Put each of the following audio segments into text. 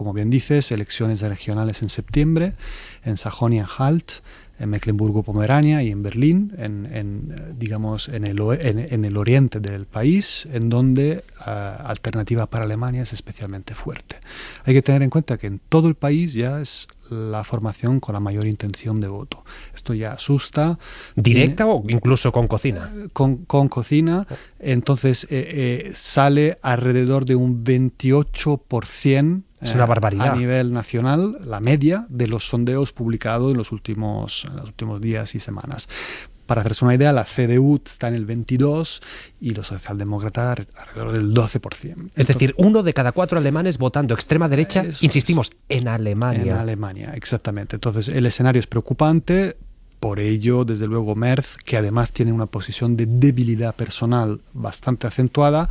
como bien dices, elecciones regionales en septiembre, en Sajonia-Anhalt, en Mecklemburgo-Pomerania y en Berlín, digamos, en el oriente del país, en donde alternativa para Alemania es especialmente fuerte. Hay que tener en cuenta que en todo el país ya es la formación con la mayor intención de voto. Esto ya asusta. ¿Directa o incluso con cocina? Con cocina. Entonces sale alrededor de un 28%. Es una barbaridad. A nivel nacional, la media de los sondeos publicados en los últimos días y semanas. Para hacerse una idea, la CDU está en el 22% y los socialdemócratas alrededor del 12%. Es decir, 1 de cada 4 alemanes votando extrema derecha, insistimos, en Alemania. En Alemania, exactamente. Entonces, el escenario es preocupante. Por ello, desde luego, Merz, que además tiene una posición de debilidad personal bastante acentuada,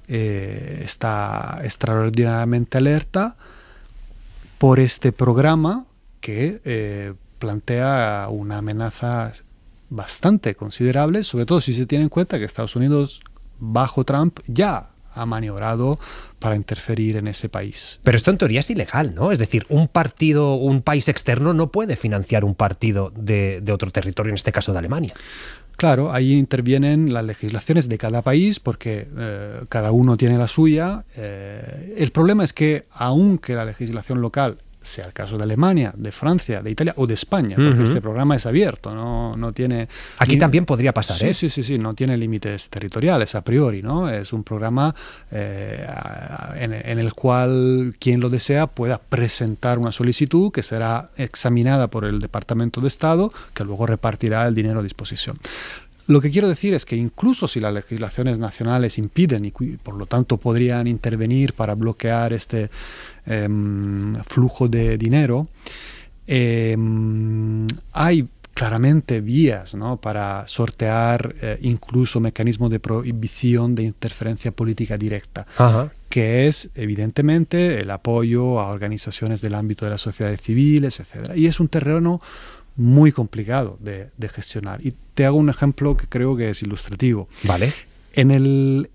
está extraordinariamente alerta por este programa que plantea una amenaza bastante considerable, sobre todo si se tiene en cuenta que Estados Unidos, bajo Trump, ya ha maniobrado para interferir en ese país. Pero esto en teoría es ilegal, ¿no? Es decir, un país externo no puede financiar un partido de otro territorio, en este caso de Alemania. Claro, ahí intervienen las legislaciones de cada país porque cada uno tiene la suya. El problema es que aunque la legislación local sea el caso de Alemania, de Francia, de Italia o de España, porque este programa es abierto, no tiene... Aquí también podría pasar, Sí, no tiene límites territoriales a priori, ¿no? Es un programa en el cual quien lo desea pueda presentar una solicitud que será examinada por el Departamento de Estado, que luego repartirá el dinero a disposición. Lo que quiero decir es que incluso si las legislaciones nacionales impiden y por lo tanto podrían intervenir para bloquear este flujo de dinero, hay claramente vías, ¿no?, para sortear incluso mecanismos de prohibición de interferencia política directa, que es evidentemente el apoyo a organizaciones del ámbito de las sociedades civiles, etc. Y es un terreno muy complicado de gestionar. Y te hago un ejemplo que creo que es ilustrativo. Vale. En el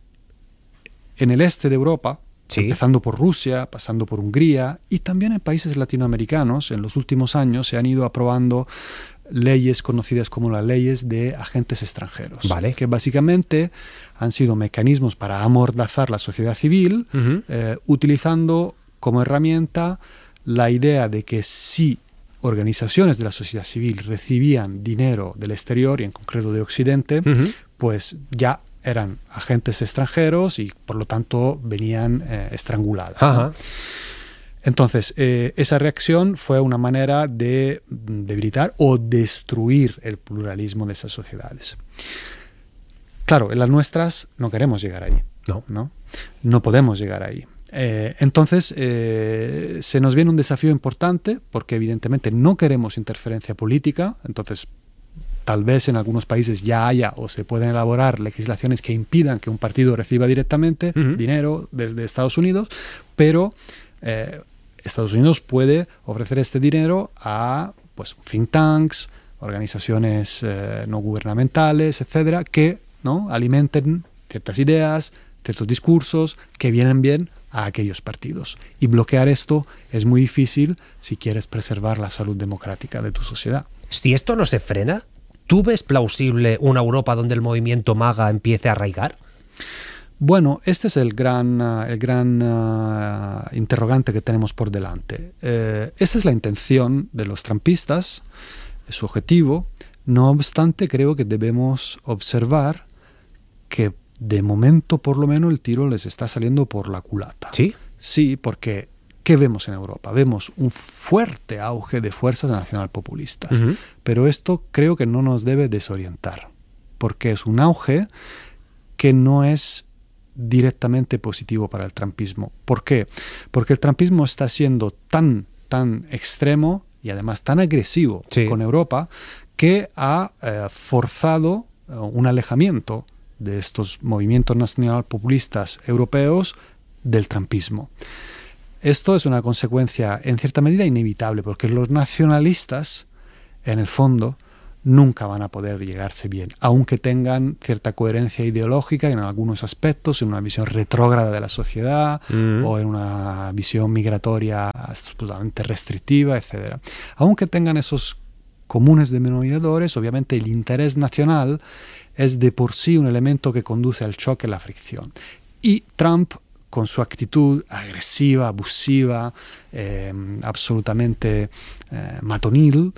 este de Europa, sí, empezando por Rusia, pasando por Hungría y también en países latinoamericanos, en los últimos años se han ido aprobando leyes conocidas como las leyes de agentes extranjeros, vale, que básicamente han sido mecanismos para amordazar la sociedad civil, utilizando como herramienta la idea de que si organizaciones de la sociedad civil recibían dinero del exterior y en concreto de Occidente, pues ya eran agentes extranjeros y por lo tanto venían estranguladas, ¿no? Entonces, esa reacción fue una manera de debilitar o destruir el pluralismo de esas sociedades. Claro, en las nuestras no queremos llegar ahí. No podemos llegar ahí. Entonces, se nos viene un desafío importante porque evidentemente no queremos interferencia política. Entonces, tal vez en algunos países ya haya o se pueden elaborar legislaciones que impidan que un partido reciba directamente dinero desde Estados Unidos, pero Estados Unidos puede ofrecer este dinero a pues think tanks, organizaciones no gubernamentales, etcétera, que alimenten ciertas ideas, ciertos discursos que vienen bien a aquellos partidos. Y bloquear esto es muy difícil si quieres preservar la salud democrática de tu sociedad. Si esto no se frena, ¿tú ves plausible una Europa donde el movimiento MAGA empiece a arraigar? Bueno, este es el gran interrogante que tenemos por delante. Esa es la intención de los trumpistas, es su objetivo. No obstante, creo que debemos observar que de momento, por lo menos, el tiro les está saliendo por la culata. ¿Sí? Sí, porque ¿qué vemos en Europa? Vemos un fuerte auge de fuerzas nacionalpopulistas. Pero esto creo que no nos debe desorientar, porque es un auge que no es directamente positivo para el trumpismo. ¿Por qué? Porque el trumpismo está siendo tan extremo y además tan agresivo con Europa que ha forzado un alejamiento de estos movimientos nacionalpopulistas europeos del trumpismo. Esto es una consecuencia en cierta medida inevitable, porque los nacionalistas, en el fondo, nunca van a poder llegarse bien, aunque tengan cierta coherencia ideológica en algunos aspectos, en una visión retrógrada de la sociedad o en una visión migratoria absolutamente restrictiva, etc. Aunque tengan esos comunes denominadores, obviamente el interés nacional es de por sí un elemento que conduce al choque y la fricción. Y Trump, con su actitud agresiva, abusiva, absolutamente matonil,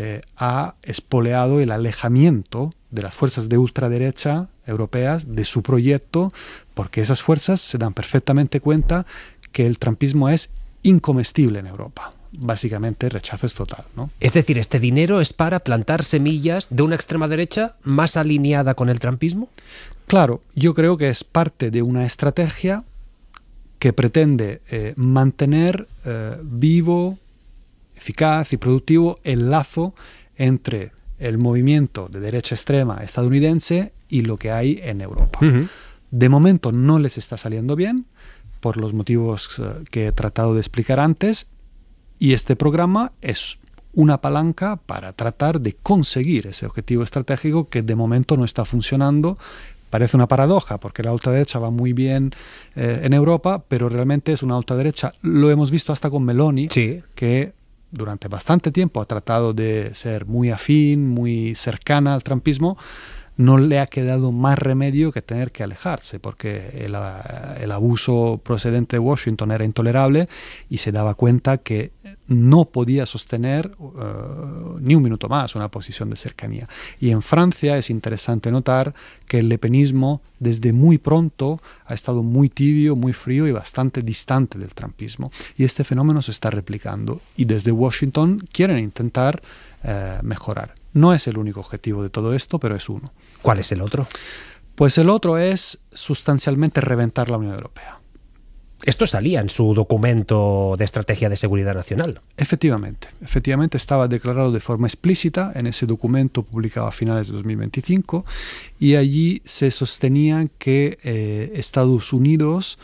ha espoleado el alejamiento de las fuerzas de ultraderecha europeas de su proyecto, porque esas fuerzas se dan perfectamente cuenta que el trumpismo es incomestible en Europa. Básicamente rechazo es total, ¿no? Es decir, ¿este dinero es para plantar semillas de una extrema derecha más alineada con el trumpismo? Claro, yo creo que es parte de una estrategia que pretende mantener vivo, eficaz y productivo el lazo entre el movimiento de derecha extrema estadounidense y lo que hay en Europa. De momento no les está saliendo bien, por los motivos que he tratado de explicar antes, y este programa es una palanca para tratar de conseguir ese objetivo estratégico que de momento no está funcionando. Parece una paradoja, porque la ultraderecha va muy bien en Europa, pero realmente es una ultraderecha, lo hemos visto hasta con Meloni, sí, que durante bastante tiempo ha tratado de ser muy afín, muy cercana al trumpismo. No le ha quedado más remedio que tener que alejarse, porque el abuso procedente de Washington era intolerable y se daba cuenta que no podía sostener ni un minuto más una posición de cercanía. Y en Francia es interesante notar que el lepenismo desde muy pronto ha estado muy tibio, muy frío y bastante distante del trumpismo. Y este fenómeno se está replicando y desde Washington quieren intentar mejorar. No es el único objetivo de todo esto, pero es uno. ¿Cuál es el otro? Pues el otro es sustancialmente reventar la Unión Europea. Esto salía en su documento de estrategia de seguridad nacional. Efectivamente estaba declarado de forma explícita en ese documento publicado a finales de 2025 y allí se sostenía que Estados Unidos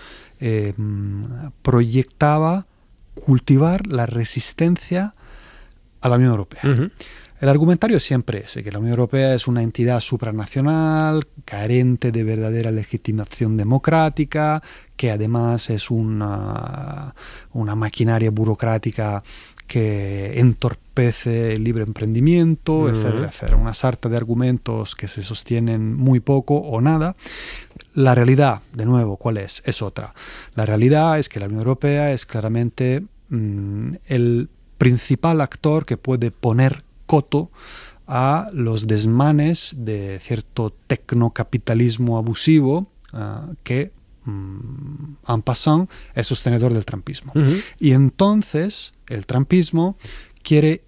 proyectaba cultivar la resistencia a la Unión Europea. El argumentario siempre es que la Unión Europea es una entidad supranacional, carente de verdadera legitimación democrática, que además es una maquinaria burocrática que entorpece el libre emprendimiento, etcétera, etcétera. Una sarta de argumentos que se sostienen muy poco o nada. La realidad, de nuevo, ¿cuál es? Es otra. La realidad es que la Unión Europea es claramente el principal actor que puede poner coto a los desmanes de cierto tecnocapitalismo abusivo que, en passant, es sostenedor del trumpismo. Y entonces el trumpismo quiere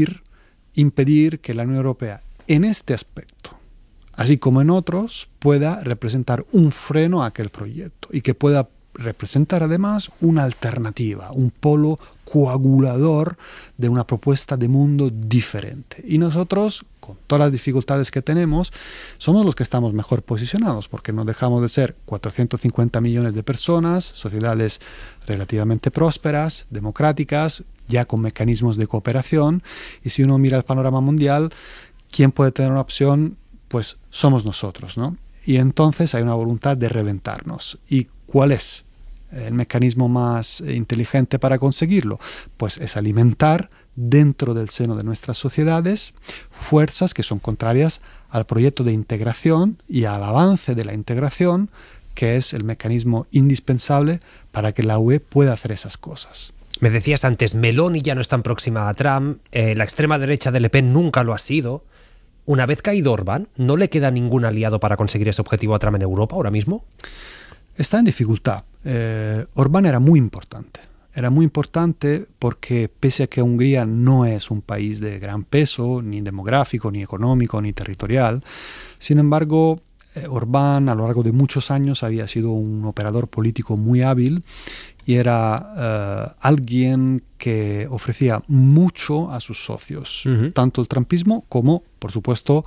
impedir que la Unión Europea, en este aspecto, así como en otros, pueda representar un freno a aquel proyecto y que pueda representar además una alternativa, un polo coagulador de una propuesta de mundo diferente. Y nosotros, con todas las dificultades que tenemos, somos los que estamos mejor posicionados, porque no dejamos de ser 450 millones de personas, sociedades relativamente prósperas, democráticas, ya con mecanismos de cooperación, y si uno mira el panorama mundial, ¿quién puede tener una opción? Pues somos nosotros, ¿no? Y entonces hay una voluntad de reventarnos. ¿Y cuál es el mecanismo más inteligente para conseguirlo? Pues es alimentar dentro del seno de nuestras sociedades fuerzas que son contrarias al proyecto de integración y al avance de la integración, que es el mecanismo indispensable para que la UE pueda hacer esas cosas. Me decías antes, Meloni ya no es tan próxima a Trump, la extrema derecha de Le Pen nunca lo ha sido. Una vez caído Orbán, ¿no le queda ningún aliado para conseguir ese objetivo a Trump en Europa ahora mismo? Está en dificultad. Orbán era muy importante. Era muy importante porque pese a que Hungría no es un país de gran peso, ni demográfico, ni económico, ni territorial, sin embargo, Orbán a lo largo de muchos años había sido un operador político muy hábil y era alguien que ofrecía mucho a sus socios, tanto el trumpismo como, por supuesto,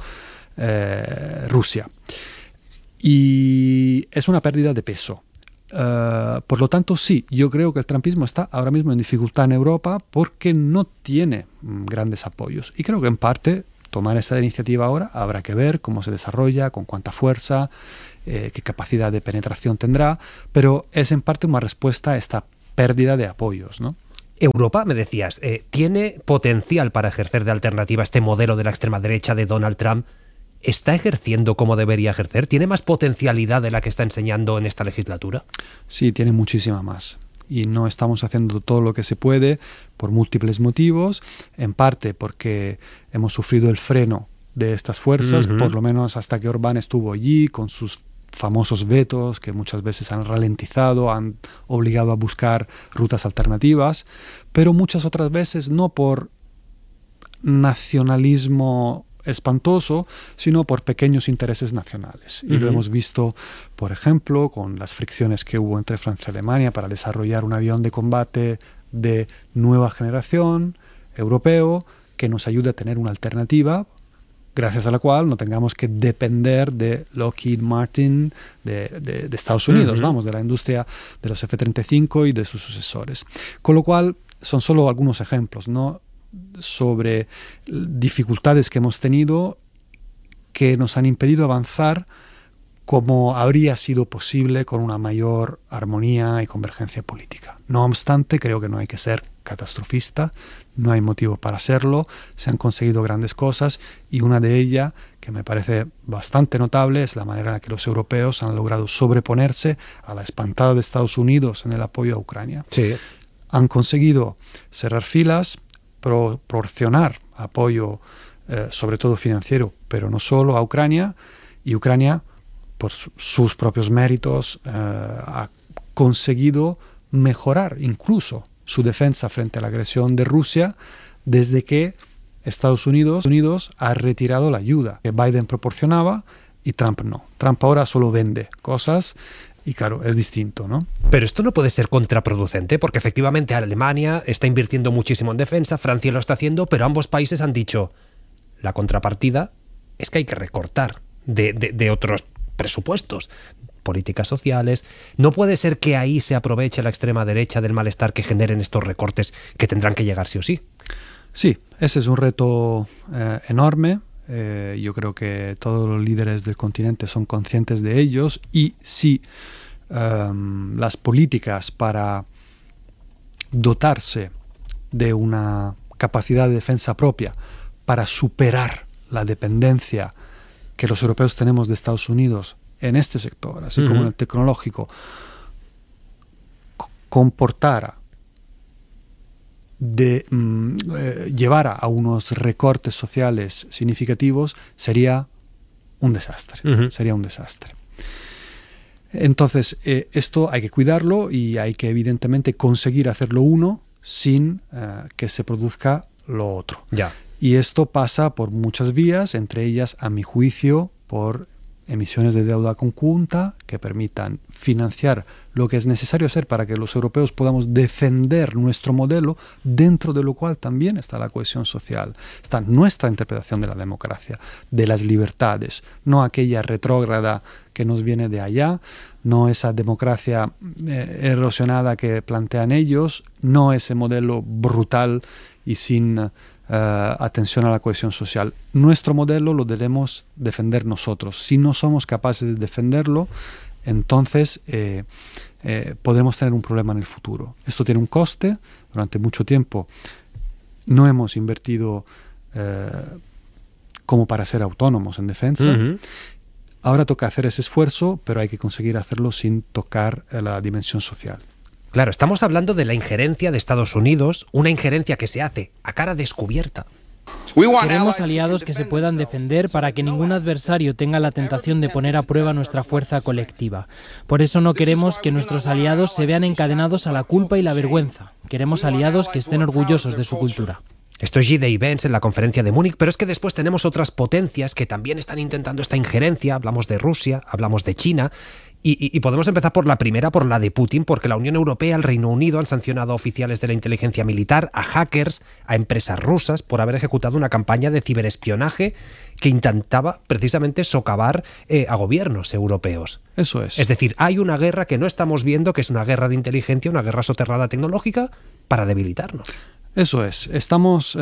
Rusia. Y es una pérdida de peso. Por lo tanto, sí, yo creo que el trumpismo está ahora mismo en dificultad en Europa porque no tiene grandes apoyos. Y creo que en parte tomar esta iniciativa ahora, habrá que ver cómo se desarrolla, con cuánta fuerza, qué capacidad de penetración tendrá, pero es en parte una respuesta a esta pérdida de apoyos, ¿no? Europa, me decías, ¿tiene potencial para ejercer de alternativa este modelo de la extrema derecha de Donald Trump? ¿Está ejerciendo como debería ejercer? ¿Tiene más potencialidad de la que está enseñando en esta legislatura? Sí, tiene muchísima más. Y no estamos haciendo todo lo que se puede por múltiples motivos, en parte porque hemos sufrido el freno de estas fuerzas, por lo menos hasta que Orbán estuvo allí con sus famosos vetos que muchas veces han ralentizado, han obligado a buscar rutas alternativas, pero muchas otras veces no por nacionalismo espantoso, sino por pequeños intereses nacionales. Y lo hemos visto, por ejemplo, con las fricciones que hubo entre Francia y Alemania para desarrollar un avión de combate de nueva generación, europeo, que nos ayude a tener una alternativa, gracias a la cual no tengamos que depender de Lockheed Martin, de Estados Unidos, vamos, de la industria de los F-35 y de sus sucesores. Con lo cual, son solo algunos ejemplos, ¿no?, sobre dificultades que hemos tenido que nos han impedido avanzar como habría sido posible con una mayor armonía y convergencia política. No obstante, creo que no hay que ser catastrofista, no hay motivo para serlo, se han conseguido grandes cosas y una de ellas, que me parece bastante notable, es la manera en la que los europeos han logrado sobreponerse a la espantada de Estados Unidos en el apoyo a Ucrania. Sí. Han conseguido cerrar filas, proporcionar apoyo, sobre todo financiero, pero no solo a Ucrania, y Ucrania, por sus propios méritos, ha conseguido mejorar incluso su defensa frente a la agresión de Rusia desde que Estados Unidos ha retirado la ayuda que Biden proporcionaba y Trump no. Trump ahora solo vende cosas y claro, es distinto, ¿no? Pero esto no puede ser contraproducente, porque efectivamente Alemania está invirtiendo muchísimo en defensa, Francia lo está haciendo, pero ambos países han dicho, la contrapartida es que hay que recortar de otros presupuestos, políticas sociales. No puede ser que ahí se aproveche la extrema derecha del malestar que generen estos recortes que tendrán que llegar sí o sí. Sí, ese es un reto enorme. Yo creo que todos los líderes del continente son conscientes de ellos y si las políticas para dotarse de una capacidad de defensa propia para superar la dependencia que los europeos tenemos de Estados Unidos en este sector, así como en el tecnológico, comportara llevara a unos recortes sociales significativos, sería un desastre. Sería un desastre. Entonces, esto hay que cuidarlo y hay que evidentemente conseguir hacerlo uno sin que se produzca lo otro. Ya. Y esto pasa por muchas vías, entre ellas, a mi juicio, por emisiones de deuda conjunta que permitan financiar lo que es necesario hacer para que los europeos podamos defender nuestro modelo, dentro de lo cual también está la cohesión social, está nuestra interpretación de la democracia, de las libertades, no aquella retrógrada que nos viene de allá, no esa democracia erosionada que plantean ellos, no ese modelo brutal y sin atención a la cohesión social. Nuestro modelo lo debemos defender nosotros. Si no somos capaces de defenderlo, entonces podremos tener un problema en el futuro. Esto tiene un coste. Durante mucho tiempo no hemos invertido como para ser autónomos en defensa. Ahora toca hacer ese esfuerzo, pero hay que conseguir hacerlo sin tocar la dimensión social. Claro, estamos hablando de la injerencia de Estados Unidos, una injerencia que se hace a cara descubierta. Queremos aliados que se puedan defender para que ningún adversario tenga la tentación de poner a prueba nuestra fuerza colectiva. Por eso no queremos que nuestros aliados se vean encadenados a la culpa y la vergüenza. Queremos aliados que estén orgullosos de su cultura. Esto es G. Vance en la conferencia de Múnich, pero es que después tenemos otras potencias que también están intentando esta injerencia. Hablamos de Rusia, hablamos de China. Y podemos empezar por la primera, por la de Putin, porque la Unión Europea, el Reino Unido han sancionado a oficiales de la inteligencia militar, a hackers, a empresas rusas por haber ejecutado una campaña de ciberespionaje que intentaba precisamente socavar a gobiernos europeos. Eso es. Es decir, hay una guerra que no estamos viendo, que es una guerra de inteligencia, una guerra soterrada tecnológica para debilitarnos. Eso es, estamos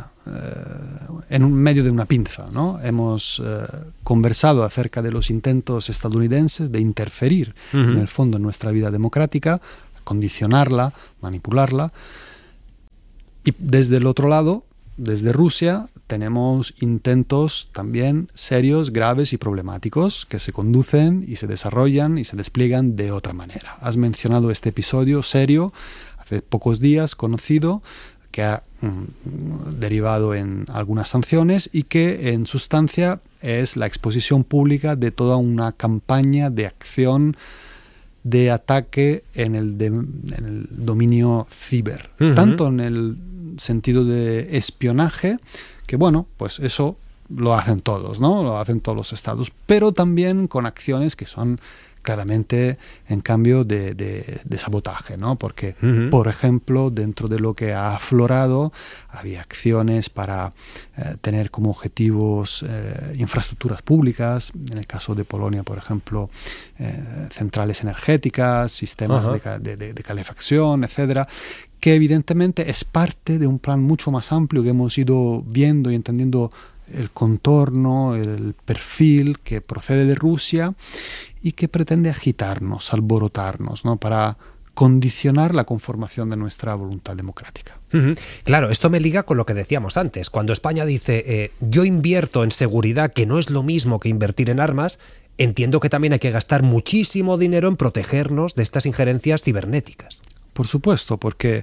en medio de una pinza, ¿no? Hemos conversado acerca de los intentos estadounidenses de interferir, en el fondo, en nuestra vida democrática, condicionarla, manipularla. Y desde el otro lado, desde Rusia, tenemos intentos también serios, graves y problemáticos que se conducen y se desarrollan y se despliegan de otra manera. Has mencionado este episodio serio, hace pocos días conocido, que ha derivado en algunas sanciones y que en sustancia es la exposición pública de toda una campaña de acción de ataque en el dominio ciber, tanto en el sentido de espionaje, que bueno, pues eso lo hacen todos, ¿no? Lo hacen todos los estados, pero también con acciones que son claramente en cambio de sabotaje, ¿no? Porque, por ejemplo, dentro de lo que ha aflorado, había acciones para tener como objetivos infraestructuras públicas, en el caso de Polonia, por ejemplo, centrales energéticas, sistemas de calefacción, etcétera, que evidentemente es parte de un plan mucho más amplio que hemos ido viendo y entendiendo el contorno, el perfil que procede de Rusia y que pretende agitarnos, alborotarnos, ¿no? Para condicionar la conformación de nuestra voluntad democrática. Claro, esto me liga con lo que decíamos antes. Cuando España dice yo invierto en seguridad, que no es lo mismo que invertir en armas, entiendo que también hay que gastar muchísimo dinero en protegernos de estas injerencias cibernéticas. Por supuesto, porque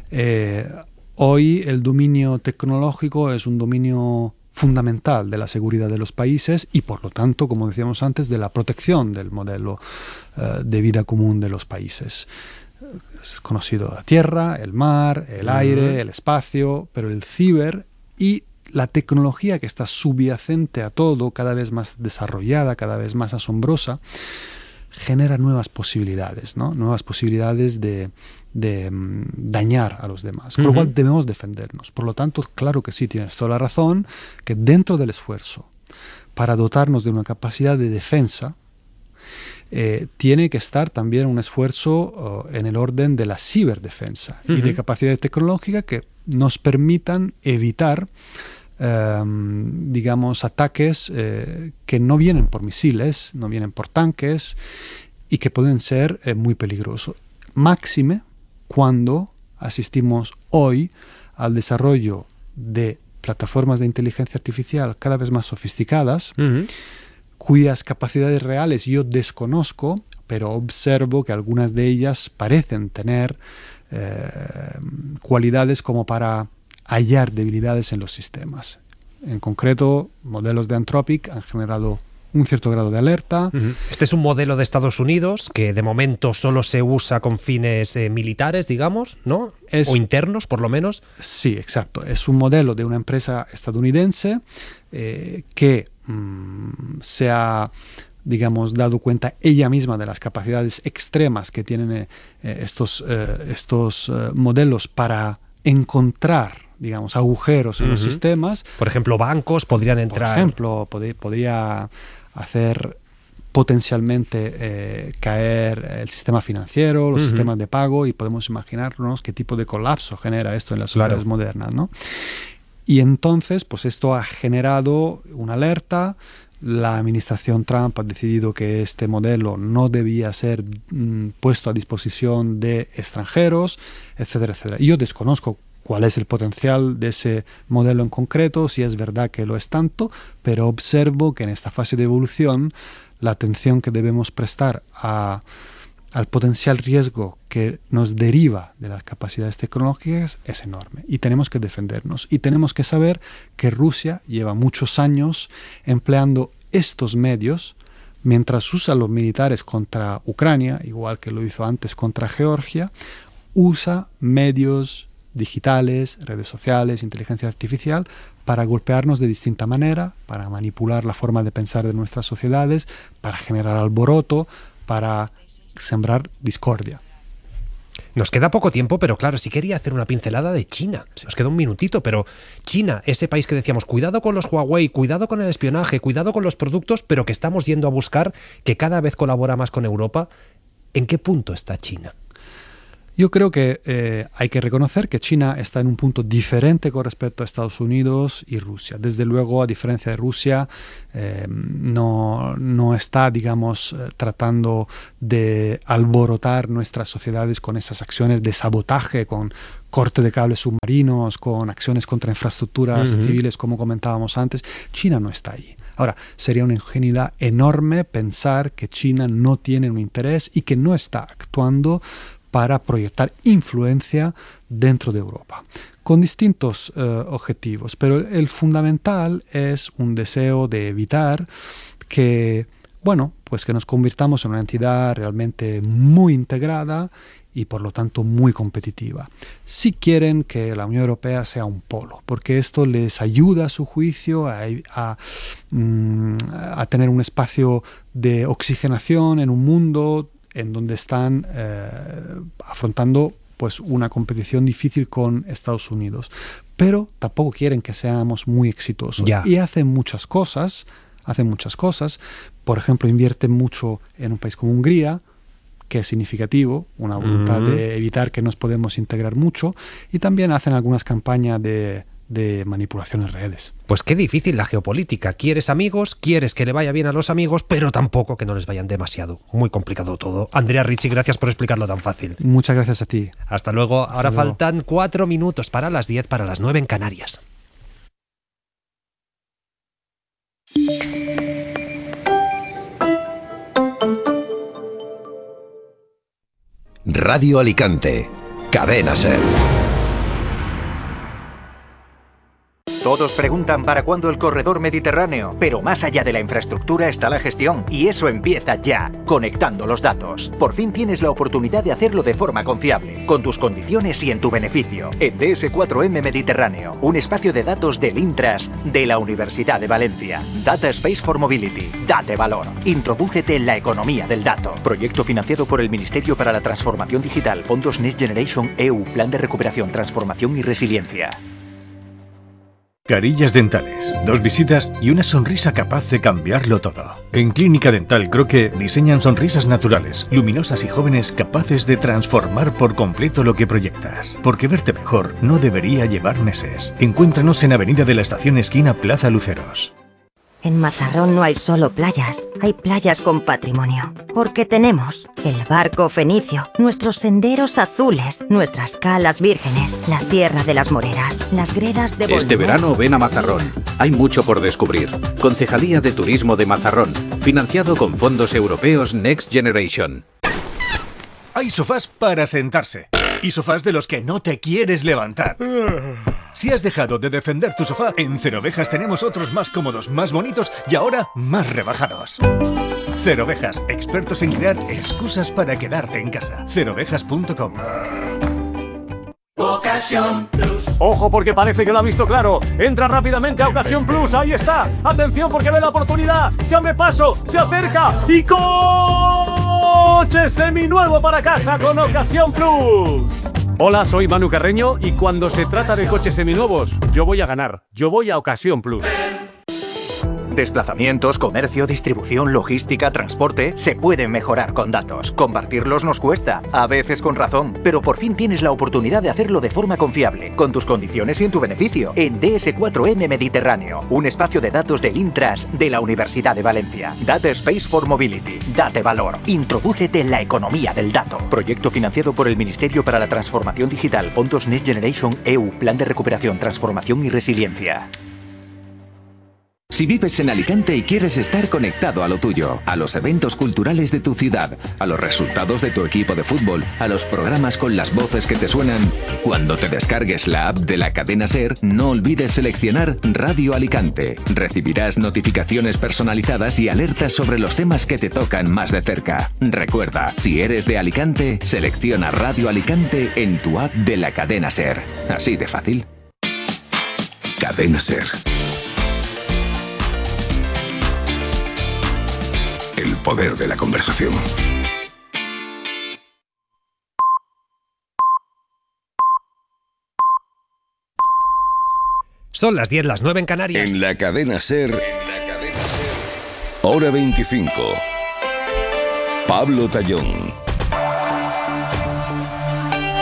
hoy el dominio tecnológico es un dominio fundamental de la seguridad de los países y, por lo tanto, como decíamos antes, de la protección del modelo de vida común de los países. Es conocido la tierra, el mar, el aire, el espacio, pero el ciber y la tecnología que está subyacente a todo, cada vez más desarrollada, cada vez más asombrosa, genera nuevas posibilidades, ¿no? Nuevas posibilidades de dañar a los demás, con lo cual debemos defendernos. Por lo tanto, claro que sí, tienes toda la razón, que dentro del esfuerzo para dotarnos de una capacidad de defensa, tiene que estar también un esfuerzo en el orden de la ciberdefensa y de capacidad tecnológica que nos permitan evitar digamos, ataques que no vienen por misiles, no vienen por tanques y que pueden ser muy peligrosos. Máxime cuando asistimos hoy al desarrollo de plataformas de inteligencia artificial cada vez más sofisticadas, cuyas capacidades reales yo desconozco, pero observo que algunas de ellas parecen tener cualidades como para hallar debilidades en los sistemas. En concreto, modelos de Anthropic han generado un cierto grado de alerta. Este es un modelo de Estados Unidos que de momento solo se usa con fines militares, digamos, ¿no? O internos, por lo menos. Sí, exacto. Es un modelo de una empresa estadounidense que se ha, digamos, dado cuenta ella misma de las capacidades extremas que tienen estos modelos para encontrar, digamos, agujeros en los sistemas. Por ejemplo, bancos podrían entrar. Por ejemplo, podría hacer potencialmente caer el sistema financiero, los sistemas de pago, y podemos imaginarnos qué tipo de colapso genera esto en las sociedades modernas, ¿no? Y entonces, pues esto ha generado una alerta. La administración Trump ha decidido que este modelo no debía ser puesto a disposición de extranjeros, etcétera, etcétera. Y yo desconozco cuál es el potencial de ese modelo en concreto, si es verdad que lo es tanto, pero observo que en esta fase de evolución la atención que debemos prestar al potencial riesgo que nos deriva de las capacidades tecnológicas es enorme y tenemos que defendernos y tenemos que saber que Rusia lleva muchos años empleando estos medios mientras usa los militares contra Ucrania, igual que lo hizo antes contra Georgia, usa medios digitales, redes sociales, inteligencia artificial para golpearnos de distinta manera, para manipular la forma de pensar de nuestras sociedades, para generar alboroto, para sembrar discordia. Nos queda poco tiempo, pero claro, sí quería hacer una pincelada de China. Nos queda un minutito, pero China, ese país que decíamos, cuidado con los Huawei, cuidado con el espionaje, cuidado con los productos, pero que estamos yendo a buscar, que cada vez colabora más con Europa. ¿En qué punto está China? Yo creo que hay que reconocer que China está en un punto diferente con respecto a Estados Unidos y Rusia. Desde luego, a diferencia de Rusia, no está, digamos, tratando de alborotar nuestras sociedades con esas acciones de sabotaje, con corte de cables submarinos, con acciones contra infraestructuras civiles, como comentábamos antes. China no está ahí. Ahora, sería una ingenuidad enorme pensar que China no tiene un interés y que no está actuando para proyectar influencia dentro de Europa, con distintos objetivos. Pero el fundamental es un deseo de evitar que, bueno, pues que nos convirtamos en una entidad realmente muy integrada y por lo tanto muy competitiva. Si quieren que la Unión Europea sea un polo, porque esto les ayuda a su juicio a tener un espacio de oxigenación en un mundo en donde están afrontando pues una competición difícil con Estados Unidos. Pero tampoco quieren que seamos muy exitosos. Y hacen muchas cosas. Por ejemplo, invierten mucho en un país como Hungría, que es significativo, una voluntad de evitar que nos podemos integrar mucho, y también hacen algunas campañas de manipulación en redes. Pues qué difícil la geopolítica. Quieres amigos, quieres que le vaya bien a los amigos, pero tampoco que no les vayan demasiado. Muy complicado todo. Andrea Ricci, gracias por explicarlo tan fácil. Muchas gracias a ti. Hasta luego. Ahora faltan 4 minutos para las 10, para las 9 en Canarias. Radio Alicante, Cadena SER. Todos preguntan para cuándo el corredor mediterráneo, pero más allá de la infraestructura está la gestión, y eso empieza ya, conectando los datos. Por fin tienes la oportunidad de hacerlo de forma confiable, con tus condiciones y en tu beneficio. En DS4M Mediterráneo, un espacio de datos del Intras de la Universidad de Valencia. Data Space for Mobility. Date valor. Introdúcete en la economía del dato. Proyecto financiado por el Ministerio para la Transformación Digital, Fondos Next Generation EU, Plan de Recuperación, Transformación y Resiliencia. Carillas dentales, 2 visitas y una sonrisa capaz de cambiarlo todo. En Clínica Dental Croque diseñan sonrisas naturales, luminosas y jóvenes capaces de transformar por completo lo que proyectas. Porque verte mejor no debería llevar meses. Encuéntranos en Avenida de la Estación esquina Plaza Luceros. En Mazarrón no hay solo playas, hay playas con patrimonio. Porque tenemos el barco fenicio, nuestros senderos azules, nuestras calas vírgenes, la Sierra de las Moreras, las gredas de Bolívar. Este verano ven a Mazarrón. Hay mucho por descubrir. Concejalía de Turismo de Mazarrón, financiado con fondos europeos Next Generation. Hay sofás para sentarse y sofás de los que no te quieres levantar. Si has dejado de defender tu sofá, en Cerovejas tenemos otros más cómodos, más bonitos y ahora más rebajados. Cerovejas, expertos en crear excusas para quedarte en casa. Cerovejas.com. Ocasión Plus. Ojo, porque parece que lo ha visto claro. Entra rápidamente a Ocasión Plus. Ahí está. Atención, porque ve la oportunidad. Se abre paso, se acerca y coche seminuevo para casa con Ocasión Plus. Hola, soy Manu Carreño y cuando se trata de coches seminuevos, yo voy a ganar. Yo voy a Ocasión Plus. Desplazamientos, comercio, distribución, logística, transporte, se pueden mejorar con datos. Compartirlos nos cuesta, a veces con razón, pero por fin tienes la oportunidad de hacerlo de forma confiable, con tus condiciones y en tu beneficio. En DS4M Mediterráneo, un espacio de datos del Intras de la Universidad de Valencia. Data Space for Mobility. Date valor. Introdúcete en la economía del dato. Proyecto financiado por el Ministerio para la Transformación Digital, Fondos Next Generation EU, Plan de Recuperación, Transformación y Resiliencia. Si vives en Alicante y quieres estar conectado a lo tuyo, a los eventos culturales de tu ciudad, a los resultados de tu equipo de fútbol, a los programas con las voces que te suenan, cuando te descargues la app de la cadena SER, no olvides seleccionar Radio Alicante. Recibirás notificaciones personalizadas y alertas sobre los temas que te tocan más de cerca. Recuerda, si eres de Alicante, selecciona Radio Alicante en tu app de la cadena SER. Así de fácil. Cadena SER. El poder de la conversación. Son las 10, las 9 en Canarias. En la cadena SER, hora 25. Pablo Tallón.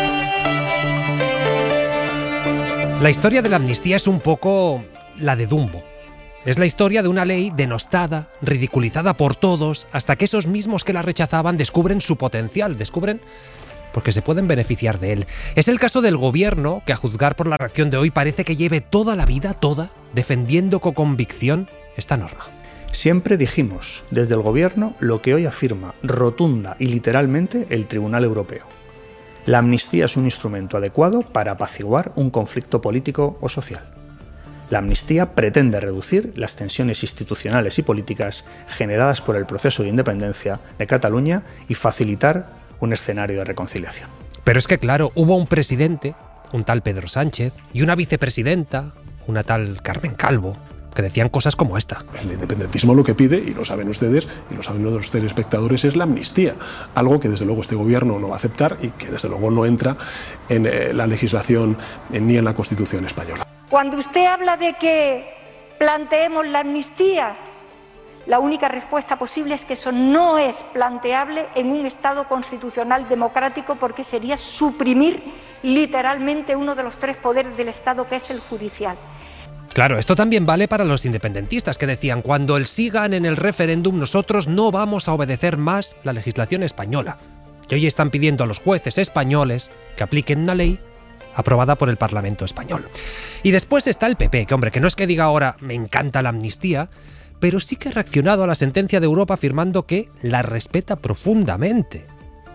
La historia de la amnistía es un poco la de Dumbo. Es la historia de una ley denostada, ridiculizada por todos, hasta que esos mismos que la rechazaban descubren su potencial, descubren porque se pueden beneficiar de él. Es el caso del gobierno, que a juzgar por la reacción de hoy parece que lleve toda la vida, defendiendo con convicción esta norma. Siempre dijimos desde el gobierno lo que hoy afirma rotunda y literalmente el Tribunal Europeo. La amnistía es un instrumento adecuado para apaciguar un conflicto político o social. La amnistía pretende reducir las tensiones institucionales y políticas generadas por el proceso de independencia de Cataluña y facilitar un escenario de reconciliación. Pero es que, claro, hubo un presidente, un tal Pedro Sánchez, y una vicepresidenta, una tal Carmen Calvo, que decían cosas como esta. El independentismo lo que pide, y lo saben ustedes, y lo saben los telespectadores, es la amnistía. Algo que desde luego este gobierno no va a aceptar y que desde luego no entra en la legislación ni en la Constitución española. Cuando usted habla de que planteemos la amnistía, la única respuesta posible es que eso no es planteable en un Estado constitucional democrático, porque sería suprimir literalmente uno de los tres poderes del Estado, que es el judicial. Claro, esto también vale para los independentistas, que decían: cuando el sí gane en el referéndum, nosotros no vamos a obedecer más la legislación española. Y hoy están pidiendo a los jueces españoles que apliquen una ley aprobada por el Parlamento español. Y después está el PP, que hombre, que no es que diga ahora me encanta la amnistía, pero sí que ha reaccionado a la sentencia de Europa afirmando que la respeta profundamente.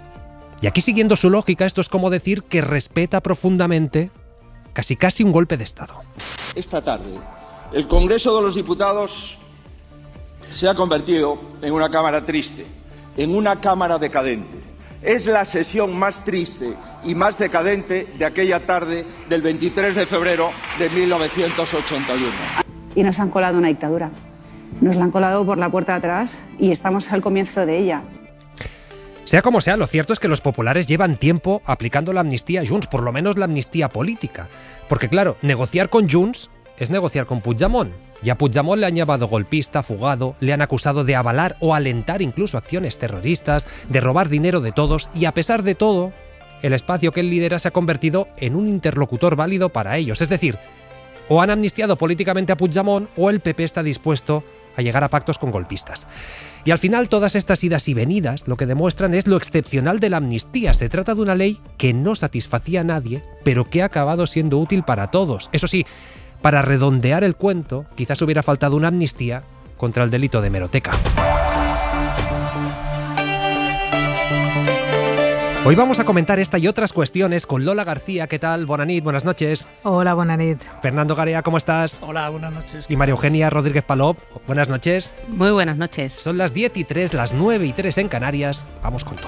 Y aquí, siguiendo su lógica, esto es como decir que respeta profundamente casi un golpe de Estado. Esta tarde, el Congreso de los Diputados se ha convertido en una Cámara triste, en una Cámara decadente. Es la sesión más triste y más decadente de aquella tarde del 23 de febrero de 1981. Y nos han colado una dictadura. Nos la han colado por la puerta de atrás y estamos al comienzo de ella. Sea como sea, lo cierto es que los populares llevan tiempo aplicando la amnistía a Junts, por lo menos la amnistía política. Porque claro, negociar con Junts es negociar con Puigdemont. Y a Puigdemont le han llamado golpista, fugado, le han acusado de avalar o alentar incluso acciones terroristas, de robar dinero de todos, y a pesar de todo, el espacio que él lidera se ha convertido en un interlocutor válido para ellos. Es decir, o han amnistiado políticamente a Puigdemont o el PP está dispuesto a llegar a pactos con golpistas. Y al final todas estas idas y venidas lo que demuestran es lo excepcional de la amnistía. Se trata de una ley que no satisfacía a nadie, pero que ha acabado siendo útil para todos. Eso sí, para redondear el cuento, quizás hubiera faltado una amnistía contra el delito de hemeroteca. Hoy vamos a comentar esta y otras cuestiones con Lola García. ¿Qué tal? Bona nit, buenas noches. Hola, buena nit. Fernando Garea, ¿cómo estás? Hola, buenas noches. Y María Eugenia Rodríguez Palop, buenas noches. Muy buenas noches. Son las 10:03, las 9:03 en Canarias. Vamos con todo.